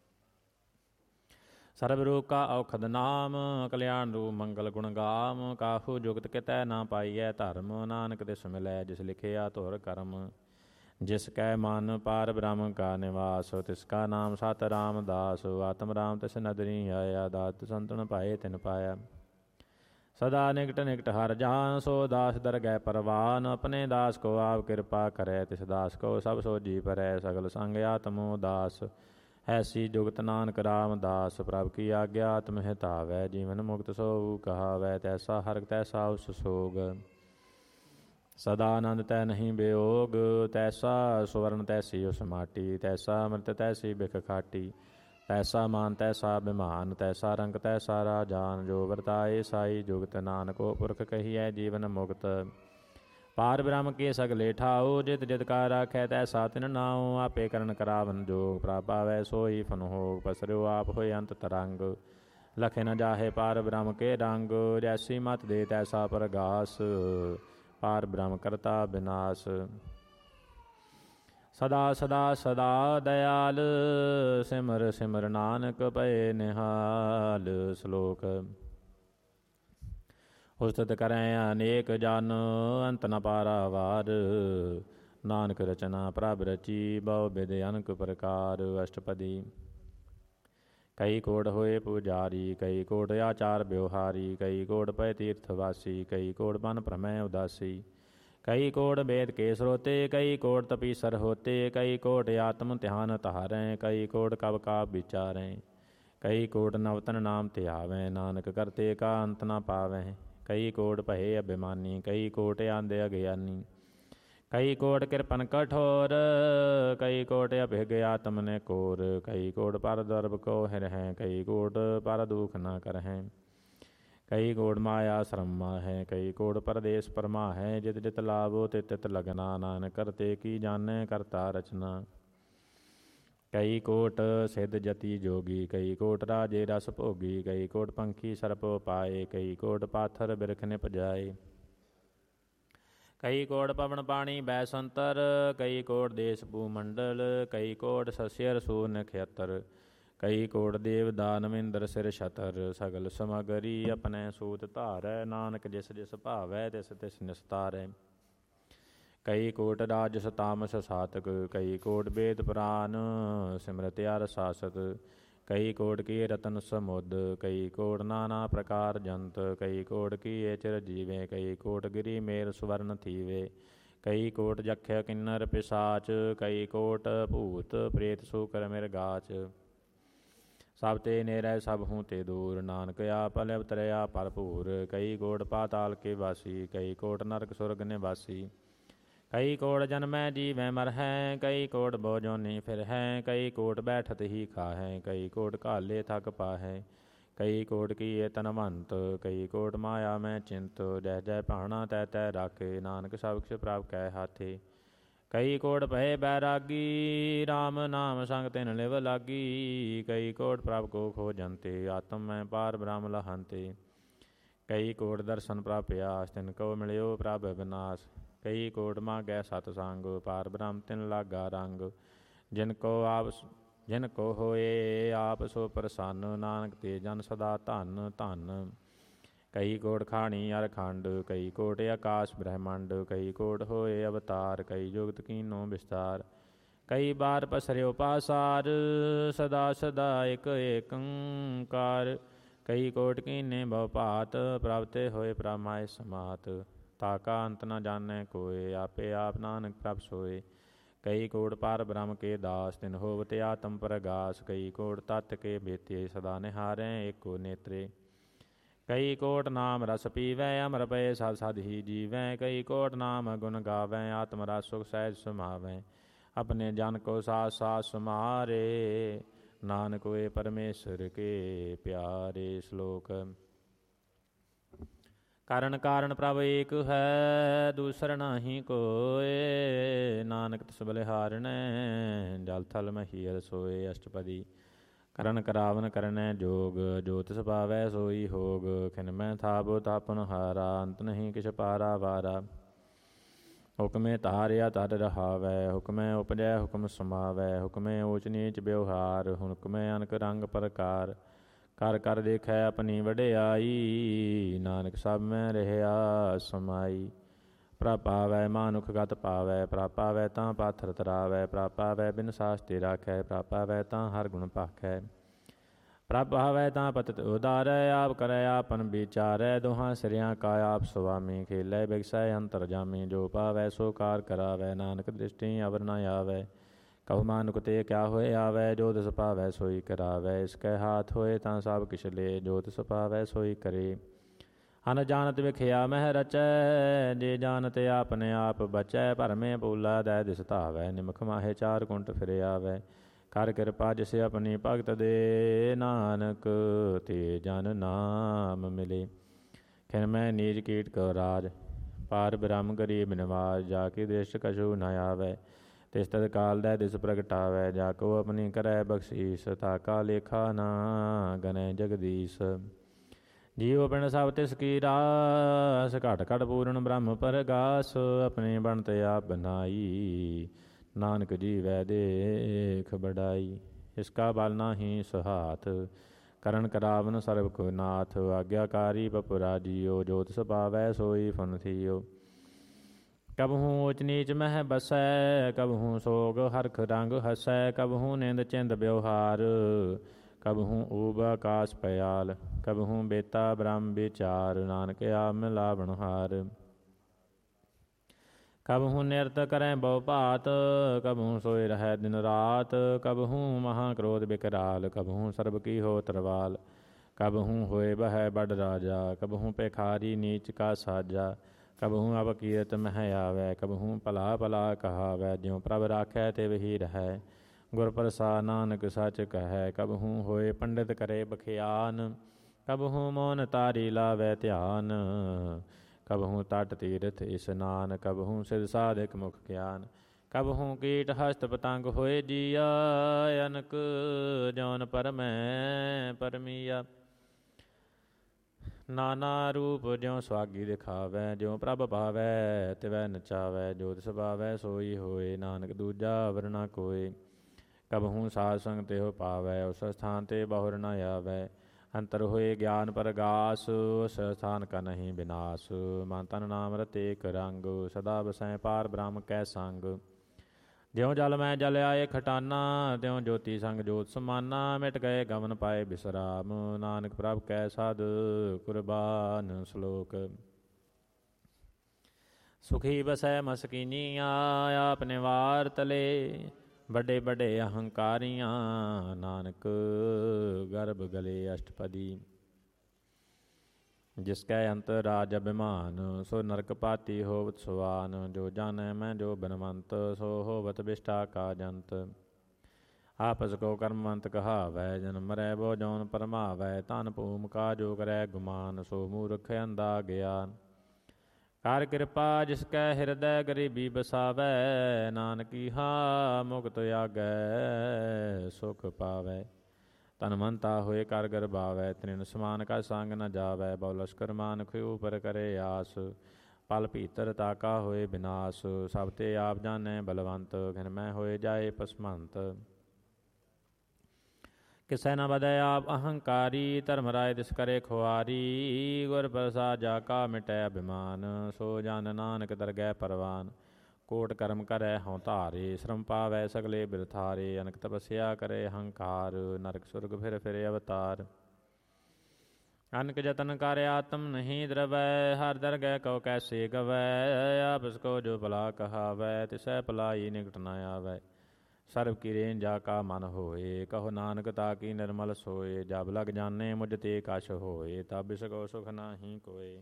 ਸਰਬ ਰੋਗ ਕਾ ਔਖਦ ਨਾਮ, ਕਲਿਆਣ ਰੂਪ ਮੰਗਲ ਗੁਣ ਗਾਮ। ਕਾਹੂ ਜੁਗਤ ਕਿਤੈ ਨਾ ਪਾਈਐ ਧਰਮ, ਨਾਨਕ ਤਿਸ ਮਿਲੈ ਜਿਸ ਲਿਖਿਆ ਧੁਰ ਕਰਮ। ਜਿਸ ਕੈ ਮਨ ਪਾਰ ਬ੍ਰਹਮ ਕਾ ਨਿਵਾਸ, ਤਿਸ ਕਾ ਨਾਮ ਸਤ ਰਾਮਦਾਸ। ਆਤਮ ਰਾਮ ਤਿਸ ਨਦਰੀ ਆਇਆ, ਦਾਤ ਸੰਤਨ ਪਾਏ ਤਿਨ ਪਾਇਆ। ਸਦਾ ਨਿਕਟ ਨਿਕਟ ਹਰ ਜਾਨ, ਸੋ ਦਾਸ ਦਰਗਹਿ ਪਰਵਾਨ। ਆਪਣੇ ਦਾਸ ਕੋ ਆਪ ਕਿਰਪਾ ਕਰੈ, ਤਿਸ ਦਾਸ ਕੋ ਸਭ ਸੋਜੀ ਪਰੈ। ਸਗਲ ਸੰਗ ਆਤਮੋ ਦਾਸ, ਐਸੀ ਜੁਗਤ ਨਾਨਕ ਰਾਮਦਾਸ। ਪ੍ਰਭ ਕੀ ਆਗਿਆ ਆਤਮ ਹਿਤਾਵੈ, ਜੀਵਨ ਮੁਕਤ ਸੋਊ ਕਹਾਵੈ। ਤੈਸਾ ਹਰਿ ਤੈਸਾ ਉਸ ਸੋਗ, ਸਦਾ ਆਨੰਦ ਤੈ ਨਹੀਂ ਬਿਯੋਗ। ਤੈਸਾ ਸੁਵਰਨ ਤੈਸੀ ਉਸ ਮਾਟੀ, ਤੈਸਾ ਅੰਮ੍ਰਿਤ ਤੈਸੀ ਬਿਖ ਖਾਟੀ। ਤੈਸਾ ਮਾਨ ਤੈਸਾ ਬਿਮਾਨ, ਤੈਸਾ ਰੰਗ ਤੈਸਾ ਰਾਜਾਨ। ਜੋ ਵਰਤਾਏ ਸਾਈ ਜੁਗਤ, ਨਾਨਕੋ ਪੁਰਖ ਕਹੀਐ ਜੀਵਨ ਮੁਕਤ। ਪਾਰ ਬ੍ਰਹਮ ਕੇ ਸਗਲੇ ਠਾਓ, ਜਿਤ ਜਿਤ ਕਾ ਰਾਖੈ ਤੈਸਾ ਤਿਨ ਨਾਉ। ਆਪੇ ਕਰਨ ਕਰਾਵਨ ਜੋਗ, ਪ੍ਰਭ ਪਾਵੈ ਸੋਈ ਫਨ ਹੋਗ। ਪਸਰਿਓ ਆਪ ਹੋਏ ਅੰਤ ਤਰੰਗ, ਲਖੇ ਨ ਜਾਹੇ ਪਾਰ ਬ੍ਰਹਮ ਕੇ ਰੰਗ। ਜੈਸੀ ਮਤ ਦੇ ਤੈਸਾ ਪ੍ਰਗਾਸ, ਪਾਰ ਬ੍ਰਹਮ ਕਰਤਾ ਬਿਨਾਸ਼। ਸਦਾ ਸਦਾ ਸਦਾ ਦਇਆਲ, ਸਿਮਰ ਸਿਮਰ ਨਾਨਕ ਭਏ ਨਿਹਾਲ। ਸ਼ਲੋਕ। ਉਸਤਤ ਕਰੈ ਅਨੇਕ ਜਨ, ਅੰਤ ਨ ਪਾਰਾਵਾਰ। ਨਾਨਕ ਰਚਨਾ ਪ੍ਰਭ ਰਚੀ, ਬਹੁ ਬਿਧ ਅਨਕ ਪ੍ਰਕਾਰ। ਅਸ਼ਟਪਦੀ। ਕਈ ਕੋਟ ਹੋਏ ਪੁਜਾਰੀ, ਕਈ ਕੋਟ ਆਚਾਰ ਬਿਵਹਾਰੀ। ਕਈ ਕੋਟ ਪਏ ਤੀਰਥ ਵਾਸੀ, ਕਈ ਕੋਟ ਮਨ ਭ੍ਰਮੈ ਉਦਾਸੀ। ਕਈ ਕੋਟ ਵੇਦ ਕੇ ਸਰੋਤੇ, ਕਈ ਕੋਟ ਤਪੀਸਰ ਹੋਤੇ। ਕਈ ਕੋਟ ਆਤਮ ਧਿਆਨ ਧਾਰੈ, ਕਈ ਕੋਟ ਕਬ ਕਾਬ ਵਿਚਾਰੈ। ਕਈ ਕੋਟ ਨਵਤਨ ਨਾਮ ਧਿਆਵੈ, ਨਾਨਕ ਕਰਤੇ ਕਾ ਅੰਤ ਨ ਪਾਵੈ। ਕਈ ਕੋਟ ਭਏ ਅਭਿਮਾਨੀ, ਕਈ ਕੋਟ ਆਂਦੇ ਅਗਿਆਨੀ। ਕਈ ਕੋਟ ਕਿਰਪਨ ਕਠੋਰ, ਕਈ ਕੋਟ ਅਭਿਗ ਆਤਮ ਨੇ ਕੋਰ। ਕਈ ਕੋਟ ਪਰ ਦਰਬ ਕੋ ਹਿਰਹਿ, ਕਈ ਕੋਟ ਪਰ ਦੁਖ ਨ ਕਰਹਿ। ਕਈ ਕੋਟ ਮਾਇਆ ਸ਼ਰਮਾ ਹੈ, ਕਈ ਕੋਟ ਪਰਦੇਸ ਪਰਮਾ ਹੈ। ਜਿਤ ਜਿਤ ਲਾਭੋ ਤਿਤ ਤਿਤ ਲਗਨਾ, ਨਾਨਕ ਕਰਤੇ ਕੀ ਜਾਣੈ ਕਰਤਾ ਰਚਨਾ। ਕਈ ਕੋਟ ਸਿੱਧ ਜਤੀ ਜੋਗੀ, ਕਈ ਕੋਟ ਰਾਜੇ ਰਸ ਭੋਗੀ। ਕਈ ਕੋਟ ਪੰਖੀ ਸਰਪ ਪਾਏ, ਕਈ ਕੋਟ ਪਾਥਰ ਬਿਰਖ ਨਿਪ ਜਾਏ। ਕਈ ਕੋਟ ਪਵਨ ਪਾਣੀ ਬੈ ਸੰਤਰ, ਕਈ ਕੋਟ ਦੇਸ ਭੂ ਮੰਡਲ। ਕਈ ਕੋਟ ਸਸਿਅਰ ਸੂਰ ਨਖੇਤਰ, ਕਈ ਕੋਟ ਦੇਵ ਦਾਨਵ ਇੰਦਰ ਸਿਰ ਛਤਰ। ਸਗਲ ਸਮਗਰੀ ਆਪਣੈ ਸੂਤ ਧਾਰੈ, ਨਾਨਕ ਜਿਸ ਜਿਸ ਭਾਵੈ ਤਿਸ ਤਿਸ ਨਿਸਤਾਰੈ। ਕਈ ਕੋਟ ਰਾਜਸ ਤਾਮਸ ਸਾਤਕ, ਕਈ ਕੋਟ ਵੇਦ ਪੁਰਾਨ ਸਿਮਰਤ ਅਰ ਸਾਸਤ। ਕਈ ਕੋਟ ਕੀ ਰਤਨ ਸਮੁਦ, ਕਈ ਕੋਟ ਨਾਨਾ ਪ੍ਰਕਾਰ ਜੰਤ। ਕਈ ਕੋਟ ਕੀ ਚਿਰ ਜੀਵੇ, ਕਈ ਕੋਟ ਗਿਰੀ ਮੇਰ ਸੁਵਰਨ ਥੀਵੇ। ਕਈ ਕੋਟ ਜਖਿਆ ਕਿੰਨਰ ਪਿਸਾਚ, ਕਈ ਕੋਟ ਭੂਤ ਪ੍ਰੇਤ ਸੂਕਰ ਮਿਰਗਾਚ। ਸਭ ਤੇ ਨੇਰੈ ਸਭ ਹੂੰ ਤੇ ਦੂਰ, ਨਾਨਕ ਆਪ ਅਵਤਰਿਆ ਭਰਪੂਰ। ਕਈ ਕੋਟ ਪਾਤਾਲ ਕੇ ਵਾਸੀ, ਕਈ ਕੋਟ ਨਰਕ ਸੁਰਗ ਨਿਵਾਸੀ। ਕਈ ਕੋਟ ਜਨਮੈ ਜੀਵੈ ਮਰਹੈ, ਕਈ ਕੋਟ ਬੋ ਜੋਨੀ ਫਿਰਹੈ। ਕਈ ਕੋਟ ਬੈਠਤ ਹੀ ਖਾਹੈ, ਕਈ ਕੋਟ ਘਾਲੇ ਥਕ ਪਾਹੈ। ਕਈ ਕੋਟ ਕੀਏ ਤਨਵੰਤ, ਕਈ ਕੋਟ ਮਾਇਆ ਮੈਂ ਚਿੰਤ। ਜੈ ਜੈ ਭਾਣਾ ਤੈ ਤੈ ਰਾਖੇ, ਨਾਨਕ ਸਭ ਕਿਛ ਪ੍ਰਭ ਕੈ ਹਾਥੇ। ਕਈ ਕੋਟ ਭਏ ਬੈਰਾਗੀ, ਰਾਮ ਨਾਮ ਸੰਗ ਤਿਨ ਲਿਵ ਲਾਗੀ। ਕਈ ਕੋਟ ਪ੍ਰਭ ਕੋ ਖੋਜੰਤੇ, ਆਤਮ ਮੈਂ ਪਾਰ ਬ੍ਰਹਮ ਲਹੰਤੇ। ਕਈ ਕੋਟ ਦਰਸ਼ਨ ਪ੍ਰਭ ਪਿਆਸ, ਤਿਨ ਕੋ ਮਿਲਿਓ ਪ੍ਰਭ ਵਿਨਾਸ਼। ਕਈ ਕੋਟ ਮਾਗੈ ਸਤ ਸੰਗ, ਪਾਰ ਬ੍ਰਹਮ ਤਿਨ ਲਾਗਾ ਰੰਗ। ਜਿਨ ਕੋ ਹੋਏ ਆਪ ਸੋ ਪ੍ਰਸੰਨ, ਨਾਨਕ ਤੇ ਜਨ ਸਦਾ ਧਨ ਧਨ। ਕਈ ਕੋਟ ਖਾਣੀ ਅਰ ਖੰਡ, ਕਈ ਕੋਟ ਆਕਾਸ਼ ਬ੍ਰਹਿਮੰਡ, ਕਈ ਕੋਟ ਹੋਏ ਅਵਤਾਰ, ਕਈ ਜੁਗਤ ਕੀਨੋ ਵਿਸਤਾਰ। ਕਈ ਬਾਰ ਪਸਰਿਓ ਪਾਸਾਰ, ਸਦਾ ਸਦਾ ਇਕ ਏਕੰਕਾਰ। ਕਈ ਕੋਟ ਕੀਨੇ ਬਹੁ ਭਾਤ, ਪ੍ਰਭ ਤੇ ਹੋਏ ਪ੍ਰਮਾਏ ਸਮਾਤ। ਤਾਕਾ ਅੰਤ ਨ ਜਾਣੈ ਕੋਇ, ਆਪੇ ਆਪ ਨਾਨਕ ਪ੍ਰਭ ਸੋਏ। ਕਈ ਕੋਟ ਪਾਰ ਬ੍ਰਹਮ ਕੇ ਦਾਸ, ਤਿਨ ਹੋਵਤ ਆਤਮ ਪ੍ਰਗਾਸ। ਕਈ ਕੋਟ ਤਤ ਕੇ ਬੇਤੇ, ਸਦਾ ਨਿਹਾਰੈ ਏਕੋ ਨੇਤਰੇ। ਕਈ ਕੋਟ ਨਾਮ ਰਸ ਪੀਵੈ, ਅਮਰ ਪਏ ਸਦ ਸਦ ਹੀ ਜੀਵੈ। ਕਈ ਕੋਟ ਨਾਮ ਗੁਣ ਗਾਵੈ, ਆਤਮ ਰਸ ਸੁਖ ਸਹਿਜ ਸਮਾਵੈ। ਆਪਣੇ ਜਨ ਕੋ ਸਾਸ ਸਾਸ ਸਮਾਰੇ, ਨਾਨਕ ਹੋਏ ਪਰਮੇਸ਼ਰ ਕੇ ਪਿਆਰੇ। ਸ਼ਲੋਕ। ਕਰਨ ਕਾਰਨ ਪ੍ਰਭ ਏਕ ਹੈ, ਦੂਸਰ ਨਾਹੀ ਕੋਇ। ਨਾਨਕ ਤਿਸ ਬਲਿਹਾਰਣੈ, ਜਲ ਥਲ ਮਹੀ ਰਸੋਏ। ਅਸ਼ਟਪਦੀ। ਕਰਨ ਕਰਾਵਨ ਕਰਨੈ ਜੋਗ, ਜੋ ਤਿਸ ਪਾਵੈ ਸੋਈ ਹੋਗ। ਖਿਨ ਮੈਂ ਥਾਪੋ ਤਾਪਨ ਹਾਰਾ, ਅੰਤ ਨਹੀਂ ਕਿਛ ਪਾਰਾ ਵਾਰਾ। ਹੁਕਮੇ ਧਾਰਿਆ ਧਰ ਰਹਾਵੈ, ਹੁਕਮੈ ਉਪਜੈ ਹੁਕਮ ਸਮਾਵੈ। ਹੁਕਮੇ ਊਚ ਨੀਚ ਵਿਵਹਾਰ, ਹੁਕਮੇ ਅਨਕ ਰੰਗ ਪ੍ਰਕਾਰ। ਕਰ ਕਰ ਦੇਖੈ ਆਪਣੀ ਵਡਿਆਈ, ਨਾਨਕ ਸਭ ਮੈਂ ਰਹਿਆ ਸਮਾਈ। ਪ੍ਰਭ ਪਾਵੈ ਮਾਨੁਖ ਗਤ ਪਾਵੈ, ਪ੍ਰਭ ਪਾਵੈ ਤਾਂ ਪਾਥਰ ਤਰਾਵੈ। ਪ੍ਰਭ ਪਾਵੈ ਬਿਨ ਸਾਸਤੇ ਰਾਖੈ, ਪ੍ਰਭ ਪਾਵੈ ਤਾਂ ਹਰ ਗੁਣ ਭਾਖੈ। ਪ੍ਰਭ ਪਾਵੈ ਤਾਂ ਪਤਿਤ ਉਦਾਰੈ, ਆਪ ਕਰੈ ਆਪਨ ਵਿਚਾਰੈ। ਦੋਹਾਂ ਸਿਰਿਆਂ ਕਾ ਆਪ ਸੁਆਮੀ, ਖੇਲੇ ਬਿਗਸੈ ਅੰਤਰ ਜਾਮੀ। ਜੋ ਪਾਵੈ ਸੋ ਕਾਰ ਕਰਾਵੈ, ਨਾਨਕ ਦ੍ਰਿਸ਼ਟੀ ਅਵਰ ਨ ਆਵੈ। ਕਹु ਮਾਨੁਖ ਤੇ ਕਿਆ ਹੋਏ ਆਵੈ, ਜੋ ਤਿਸ ਪਾਵੈ ਸੋਈ ਕਰਾਵੈ। ਇਸ ਕੈ ਹਾਥ ਹੋਏ ਤਾਂ ਸਭ ਕਿਛ ਲੇ, ਜੋ ਤਿਸ ਪਾਵੈ ਸੋਈ ਕਰੇ। ਅਨ ਜਾਣਤ ਵਿਖਿਆ ਮਹਿ ਰਚੈ, ਜੇ ਜਾਣਤ ਆਪਨੇ ਆਪ ਬਚੈ। ਭਰਮੇ ਪੂਲਾ ਦੈ ਦਿਸ ਧਾਵੈ, ਨਿਮਖ ਮਾਹੇ ਚਾਰ ਕੁੰਟ ਫਿਰ ਆਵੈ। ਕਰ ਕਿਰਪਾ ਜਿਸ ਆਪਣੀ ਭਗਤ ਦੇ, ਨਾਨਕ ਤੇ ਜਨ ਨਾਮ ਮਿਲੇ। ਖਿਨ ਮੈਂ ਨੀਚ ਕੀਟ ਕੋ ਰਾਜ, ਪਾਰ ਬ੍ਰਹਮ ਗਰੀਬ ਨਿਵਾਜ। ਜਾ ਕੀ ਦ੍ਰਿਸ਼ਟ ਕਛੂ ਨ ਆਵੈ, ਤਿਸ ਤਦ ਕਾਲ ਦੈ ਦਿਸ ਪ੍ਰਗਟਾਵੈ। ਜਾ ਕੋ ਆਪਣੀ ਕਰੈ ਬਖਸ਼ੀਸ, ਤਾਕਾ ਲੇਖਾ ਨਾ ਗਨੈ ਜਗਦੀਸ਼। ਜੀਉ ਪਿੰਡ ਸਭ ਤਿਸ ਕੀ ਰਾਸ, ਘਟ ਘਟ ਪੂਰਨ ਬ੍ਰਹਮ ਪਰਗਾਸ। ਆਪਣੇ ਬਣਤ ਆਪ ਬਨਾਈ, ਨਾਨਕ ਜੀਵੈ ਦੇਖ ਬੜਾਈ। ਇਸਕਾ ਬਲ ਨਾਹੀ ਸੁਹਾਥ, ਕਰਨ ਕਰਾਵਨ ਸਰਬ ਕੋ ਨਾਥ। ਆਗਿਆਕਾਰੀ ਪਪੁਰਾ ਜੀਓ, ਜੋ ਤਿਸ ਪਾਵੈ ਸੋਈ ਫੁਨ ਥੀਓ। ਕਬਹੂ ਊਚ ਨੀਚ ਮਹਿ ਬਸੈ, ਕਬਹੂ ਸੋਗ ਹਰਖ ਰੰਗ ਹਸੈ। ਕਬਹੂ ਨਿੰਦ ਚਿੰਦ ਵਿਵਹਾਰ, ਕਬਹੂ ਊਬ ਆਕਾਸ ਪयाल। ਕਬਹੂ ਬੇਤਾ ਬ੍ਰਹਮ ਵਿਚਾਰ, ਨਾਨਕ ਆਪ ਮਿਲਾਵਣ ਹਾਰ। ਕਬਹੂ ਨਿਰਤ ਕਰੈ ਬਹੁ ਭਾਤ, ਕਬਹੂ ਸੋਇ ਰਹੈ ਦਿਨ ਰਾਤ। ਕਬਹੂ ਮਹਾ ਕ੍ਰੋਧ ਬਿਕਰਾਲ, ਕਬਹੂ ਸਰਬ ਕੀ ਹੋ ਤਰਵਾਲ। ਕਬਹੂ ਹੋਏ ਬਹਿ ਬੜ ਰਾਜਾ, ਕਬਹੂ ਭਿਖਾਰੀ ਨੀਚ ਕਾ ਸਾਜਾ। ਕਬਹੂ ਅਵਕੀਰਤ ਮਹਿ ਆਵੈ, ਕਬਹੂ ਭਲਾ ਭਲਾ ਕਹਾਵੈ। ਜਿਉ ਪ੍ਰਭ ਰਾਖੈ ਤਿਵ ਹੀ ਰਹੈ, ਗੁਰ ਪ੍ਰਸਾਦ ਨਾਨਕ ਸਚ ਕਹੈ। ਕਬਹੂ ਹੋਏ ਪੰਡਿਤ ਕਰੇ ਬਖਿਆਨ, ਕਬਹੂ ਮੋਨ ਤਾਰੀ ਲਾਵੈ ਧਿਆਨ। ਕਬਹੂ ਤਟ ਤੀਰਥ ਇਸਨਾਨ, ਕਬਹੂ ਸਿਧ ਸਾਧਿਕ ਮੁਖ ਗਿਆਨ। ਕਬਹੂ ਕੀਟ ਹਸਤ ਪਤੰਗ ਹੋਏ ਜੀਆ, ਅਨਕ ਜੌਨ ਪਰਮੈ ਪਰਮੀਆ। ਨਾਨਾ ਰੂਪ ਜਿਉ ਸੁਆਗੀ ਦਿਖਾਵੈ, ਜਿਉ ਪ੍ਰਭ ਭਾਵੈ ਤਿਵੈ ਨਚਾਵੈ। ਜੋ ਤਿਸ ਭਾਵੈ ਸੋਈ ਹੋਏ, ਨਾਨਕ ਦੂਜਾ ਅਵਰ ਨ ਕੋਇ। ਕਬਹੂ ਸਾਧ ਸੰਗ ਤਿਹੁ ਪਾਵੈ, ਉਸ ਸਥਾਨ ਤੇ ਬਹੁਰ ਨ ਆਵੈ। ਅੰਤਰ ਹੋਏ ਗਿਆਨ ਪਰਗਾਸ, ਉਸ ਸਥਾਨ ਕਾ ਨਹੀਂ ਵਿਨਾਸ਼। ਮਨ ਤਨ ਨਾਮ ਰਤੇ ਏਕ ਰੰਗ, ਸਦਾ ਬਸੈ ਪਾਰ ਬ੍ਰਹਮ ਕੈ ਸੰਗ। ਜਿਉ ਜਲ ਮੈਂ ਜਲ ਆਏ ਖਟਾਨਾ, ਤਿਉ ਜੋਤੀ ਸੰਗ ਜੋਤ ਸਮਾਨਾ। ਮਿਟ ਗਏ ਗਮਨ ਪਾਏ ਬਿਸਰਾਮ, ਨਾਨਕ ਪ੍ਰਭ ਕੈ ਸਾਧ ਕੁਰਬਾਨ। ਸ਼ਲੋਕ। ਸੁਖੀ ਬਸੈ ਮਸਕੀਨੀਆਂ, ਆਪ ਨਿਵਾਰ ਤਲੇ। ਵੱਡੇ ਵੱਡੇ ਅਹੰਕਾਰੀਆਂ, ਨਾਨਕ ਗਰਭ ਗਲੇ। ਅਸ਼ਟਪਦੀ। ਜਿਸ ਕੈ ਅੰਤਰ ਰਾਜ ਅਭਿਮਾਨ, ਸੋ ਨਰਕ ਪਾਤੀ ਹੋਵਤ ਸੁਆਨ। ਜੋ ਜਾਣੈ ਮੈਂ ਜੋ ਬਨਵੰਤ, ਸੋ ਹੋਵਤ ਬਿਸ਼ਟਾ ਕਾ ਜੰਤ। ਆਪਸ ਕੋ ਕਰਮਵੰਤ ਕਹਾਵੈ, ਜਨਮ ਮਰੈ ਬੋ ਜੌਨ ਪਰਮਾਵੈ। ਧਨ ਭੂਮ ਕਾ ਜੋ ਕਰੈ ਗੁਮਾਨ, ਸੋ ਮੂਰਖ ਅੰਧਾ ਗਿਆਨ। ਕਰ ਕਿਰਪਾ ਜਿਸ ਕੈ ਹਿਰਦੈ ਗਰੀਬੀ ਬਸਾਵੈ। ਨਾਨਕੀ ਹਾ ਮੁਕਤ ਆਗੈ ਸੁਖ ਪਾਵੈ। ਧਨਵੰਤਾ ਹੋਏ ਕਰ ਗਰਬਾਵੈ, ਤ੍ਰਿਣ ਸਮਾਨ ਕਾ ਸੰਗ ਨ ਜਾਵੈ। ਬਹੁ ਲਸ਼ਕਰ ਮਾਨੁਖ ਉਪਰ ਕਰੇ ਆਸ, ਪਲ ਭੀਤਰ ਤਾਕਾ ਹੋਏ ਬਿਨਾਸ਼। ਸਭ ਤੇ ਆਪ ਜਾਣੈ ਬਲਵੰਤ, ਖਿਨ ਮੈਂ ਹੋਏ ਜਾਏ ਪਸਮੰਤ। किसै न बदै आप अहंकारी, धर्म राय तिस करे खुआरी। गुर प्रसाद जाका मिटै अभिमान, सो जन नानक दरगह परवान। कोट कर्म करै हों धारे, श्रम पावै सगले बिरथारे। अनक तपस्या करे अहंकार, नरक सुरग फिर फिर अवतार। अनक जतन कर आत्म नहीं द्रवै, हर दरगह कहो कैसे गवै। आपस को जो भला कहावै, तिसै भलाई निकट न आवै। सर्व की रेन जाका मन होए, कहो नानक ताकी निर्मल सोए। जब लग जाने मुझ ते कछ होए, तब इसको सुख नाही कोय।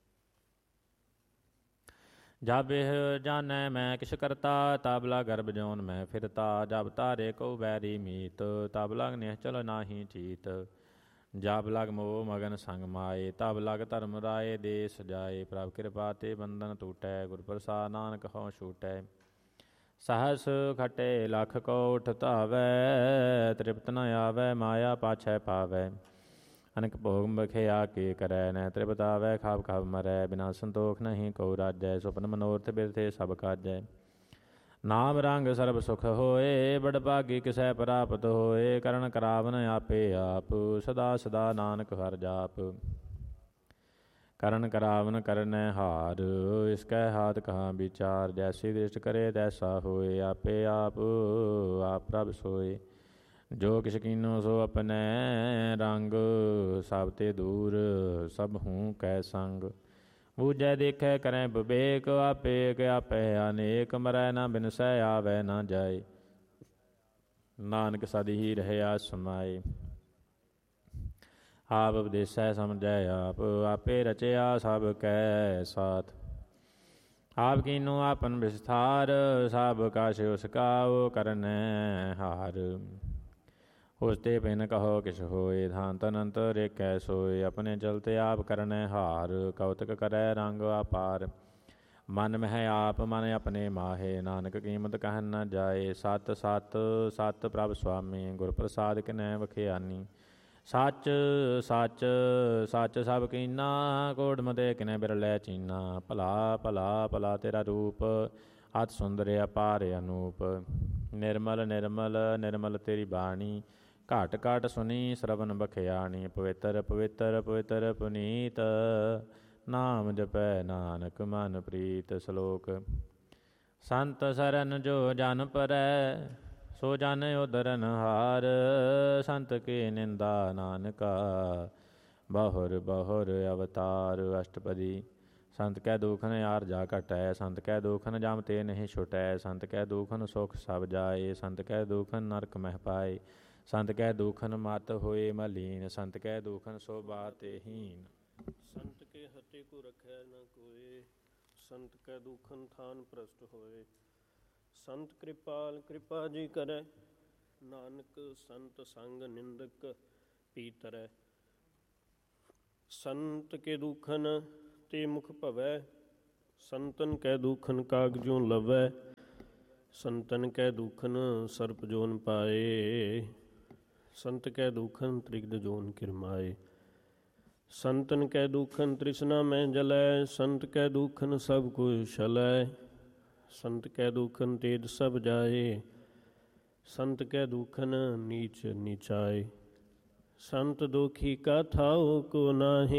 जब यह जानै मैं किस करता, तब लग गर्भ जौन मैं फिरता। जब तारे को बैरी मीत, तब लग निश्चल नाही चीत। जब लग मोह मगन संग माए, तब लग धर्म राय देश जाए। प्रभ कृपा ते बंधन टूटै, गुर प्रसाद नानक हों छूटै। सहस खटे लख को उठ धावै, तृप्त न आवै माया पाछै पावै। अनक भोग बखिया के करै, न तृप्त आवै खाब खाब मरै। बिना संतोख नहीं को राजै, सुपन मनोरथ बिरथे सब काजै। नाम रंग सर्ब सुख होए, बड़ भागी किसै प्राप्त होए। करण करावन आपे आप, सदा सदा नानक हर जाप। करण करावन करनै हार, इसकै हाथ कहाँ विचार। जैसी दृष्ट करे तैसा होए, आपे आप आप प्रभ सोए। जो किस कीनो सो अपने रंग, सब ते दूर सब हूँ कै संग। बूझै देखै करें विवेक, आपे आपै अनेक। मरै न बिनसै आवै न जाए, नानक सद ही रहया समाए। आप उपदेसै समझै आप, आपे रचया सब कै साथ। आप कीनो आपन विस्तार, सब काश उसकाओ करनै हार। उसते बिन कहो किस होए, धान अनंत रेखै सोए। अपने चलते आप करनै हार, कौतक करै रंग अपार। मन मह आप मन अपने माहे, नानक कीमत कहन न जाए। सत सत सत प्रभ स्वामी, गुर प्रसाद किनै बखियानी। सच सच सच सब कीना, कोड मते किनै बिरलै चीना। भला भला भला तेरा रूप, अत सुंदर अपार अनूप। निर्मल निर्मल निर्मल तेरी बाणी, घट घट सुनी श्रवण बखियानी। पवित्र पवित्र पवित्र पुनीत, नाम जपै नानक मन प्रीत। श्लोक। संत सरन जो जन परै, सो जन उदरन हार। संत के निंदा नानका, बहुर बहुर अवतार। अष्टपदी। संत कै दुखन यार जा घटै, संत कै दुखन जम ते नहीं छुटै। संत कै दुखन सुख सब जाए, संत कै दुखन नरक मह पाए। संत कै दुखन मत होए मलीन, संत कै दुखन सो बाते हीन। संत के हते को रखै न कोय, संत कै दुखन थान प्रस्ट होए। संत कृपाल कृपा जी करै, नानक संत संग निंदक पीतरै। संत के दुखन ते मुख भवै, संतन कै दुखन कागजों लवै। संतन कै दुखन सर्प जोन पाए, संत कै दुखन त्रिगद जोन किरमाए। संतन कै दुखन तृष्णा में जलै, संत कै दुखन सब कोई छलै। संत कै दुखन तेज सब जाए, संत कै दुखन नीच नीचाए। संत दुखी का थाओ को नाहे,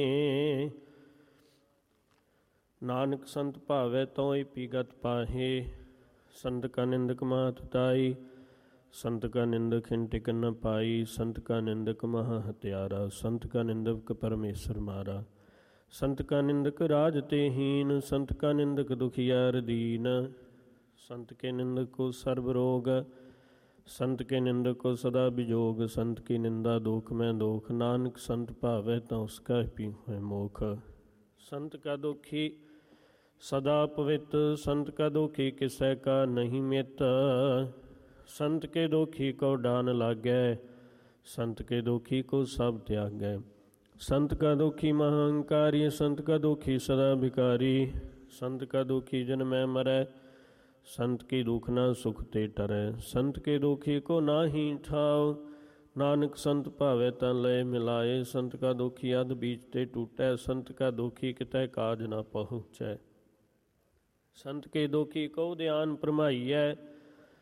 नानक संत भावै तोय पीगत पाहे। संत का निंदक मात ताई, संत का निंदक हिन टिक न पाई। संत का निंदक महा हत्यारा, संत का निंदक परमेश्वर मारा। संत का निंदक राज ते हीन, संत का निंदक दुखियार दीन। संत के निंदक को सर्व रोग, संत के निंदक को सदा विजोग। संत की निंदा दोख में दोख, नानक संत भावै तो उसका पीहुए मोख। संत का दुखी सदा पवित्र, संत का दुखी किसै का नहीं मित। संत के दुखी को डान लागै, संत के दुखी को सब त्यागै। संत का दुखी महाअंकारी, संत का दुखी सदा भिकारी। संत का दुखी जन्म मरै, संत की दुख न सुख ते टरै। संत के दुखी को नाही ठाव, नानक संत भावै तन लय मिलाए। संत का दुखी अध बीच ते टूटै, संत का दुखी कितै काज न पहुँचै। संत के दुखी को ध्यान परमाइयै,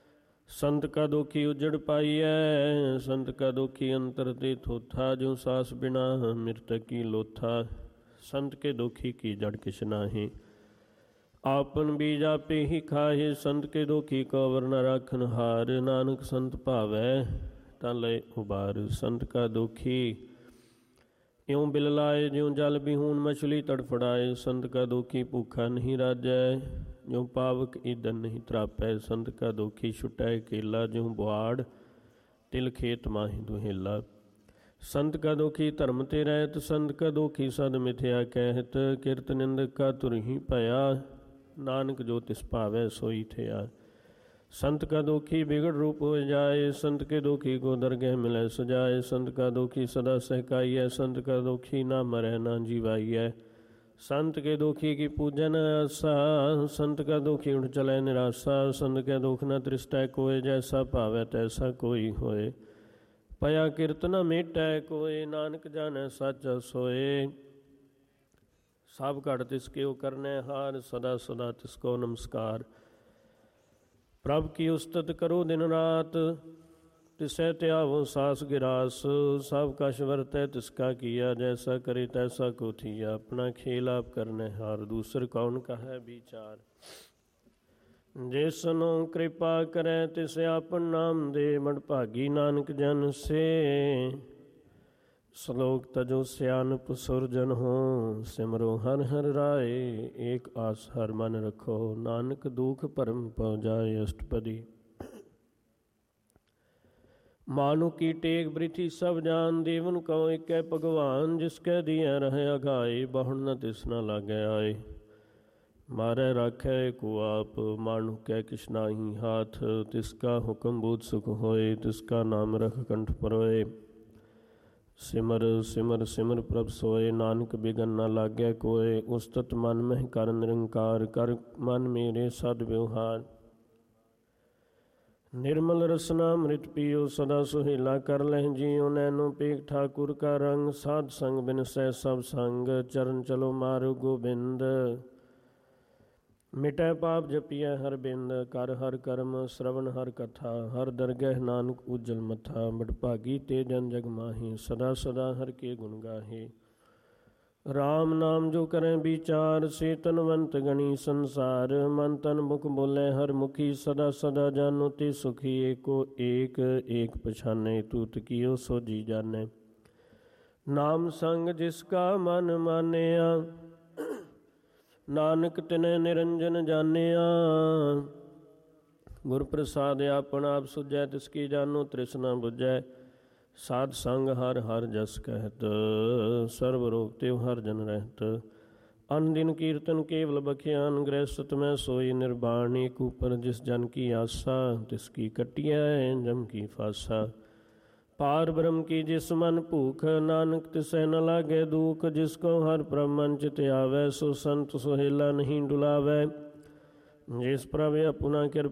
ਸੰਤ ਕਾ ਦੋਖੀ ਉਜੜ ਪਾਈਐ, ਸੰਤ ਕਾ ਦੋਖੀ ਅੰਤਰ ਤੇ ਥੋਥਾ, ਜਿਉ ਸਾਸ ਬਿਨਾ ਮਿਰਤਕ ਕੀ ਲੋਥਾ। ਸੰਤ ਕੇ ਦੋਖੀ ਕੀ ਜੜ ਕਿਛ ਨਾਹੀ, ਆਪਨ ਬੀਜ ਆਪੇ ਹੀ ਖਾਹੇ। ਸੰਤ ਕੇ ਦੋਖੀ ਕਵਰ ਨ ਰਾਖਨ ਹਾਰ, ਨਾਨਕ ਸੰਤ ਭਾਵੈ ਤਾਂ ਲੈ ਉਬਾਰ। ਸੰਤ ਕਾ ਦੋਖੀ ਇਉਂ ਬਿਲ ਲਾਏ, ਜਿਉਂ ਜਲ ਬਿਹੂਨ ਮਛਲੀ ਤੜਫੜਾਏ। ਸੰਤ ਕਾ ਦੋਖੀ ਭੂਖਾ ਨਹੀਂ ਰਾਜੈ, ਜਿਉਂ ਪਾਵਕ ਈਦਨ ਨਹੀਂ ਤਰਾਪੈ। ਸੰਤ ਕਾ ਦੋਖੀ ਛੁਟੈ ਕੇਲਾ, ਜਿਉਂ ਬੁਆੜ ਤਿਲ ਖੇਤ ਮਾਹੀ ਦੁਹੇਲਾ। ਸੰਤ ਕਾ ਦੋਖੀ ਧਰਮ ਤੇ ਰਹਿਤ, ਸੰਤ ਕਾ ਦੋਖੀ ਸਦ ਮਿਥਿਆ ਕਹਿਤ। ਕਿਰਤ ਨਿੰਦਕ ਕਾ ਤੁਰਹੀ ਭਇਆ, ਨਾਨਕ ਜੋ ਤਿਸ ਭਾਵੈ ਸੋਈ ਥਿਆ। ਸੰਤ ਕਾ ਦੋਖੀ ਬਿਗੜ रूप हो जाए, संत के दोखी को दरगह मिलै सजाए। संत का दोखी सदा सहकाइए, संत का दोखी ना मरै ना जीवाइए। संत के दोखी की पूजन आसा, संत का दोखी उठ चलै निराशा। संत के दोख न तृष्टै कोय, जैसा भावै तैसा कोई होए। पया किरत न मेटै कोय, नानक जानै सच सोए। सब घट तिसके करनै हार, सदा सदा तिसको नमस्कार। प्रभ की उस्तत करो दिन रात, तिसै त्यावो सास गिरास। सब कश वरतै तिसका किया, जैसा करे तैसा को थिया। अपना खेल आप करने हार, दूसर कौन कहे विचार। जिसनो कृपा करे तिस आपन नाम दे, मड़ भागी नानक जन से। श्लोक तजो सियानप सुरजन हो, सिमरो हर हर राय। एक आस हर मन रखो, नानक दुख भरम पौ जाए अष्टपदी। मानु की टेक बृथि सब जान, देवन कहो एक भगवान। जिसकै दिया रहे अघाए, बहुन न तिस न लागे आए। मारै राखै को आप, मानु कै किछ नाहि हाथ। तिसका हुक्म बूझ सुख होए, तिसका नाम रख कंठ परोए। सिमर सिमर सिमर प्रभ सोए, नानक बिगन न लागै कोय। उस्तत मन मह कर निरंकार, कर मन मेरे सद व्यवहार। निर्मल रसना अमृत पियो, सदा सुहेला कर लह जियो। नैनो पेख ठाकुर का रंग, साध संग बिन सह सब संग। चरण चलो मारो गोबिंद, मिटै पाप जपिया हर बिंद। कर हर कर्म श्रवण हर कथा, हर दरगह नानक उज्जल मथा। बड़ भागी ते जन जग माही, सदा सदा हर के गुण गाहे। राम नाम जो करें विचार, से तनवंत गणी संसार। मन तन मुख बोले हर मुखी, सदा सदा जानो ते सुखी। एको एक एक पछाने, तूत कियो सो जी जाने। नाम संग जिसका मन मानिया, नानक तिनै निरंजन जानिया। गुर प्रसाद आपन आप सुझै, तिसकी जानो तृष्णा बुझै। साध संग हर हर जस कहत, सर्व रोग तेव हर जन रहत। अन दिन कीर्तन केवल बखियान, गृहस्थ में सोई निर्वाण। एक ऊपर जिस जन की आशा, तिसकी कटिया जम की फासा। पार ब्रह्म की जिस मन भूख, नानक तिसै न लागे दुख। जिसको हर ब्रह्मन चित आवे, सो संत सुहेला नहीं डुलावे। जिस प्रभ अपना कृपा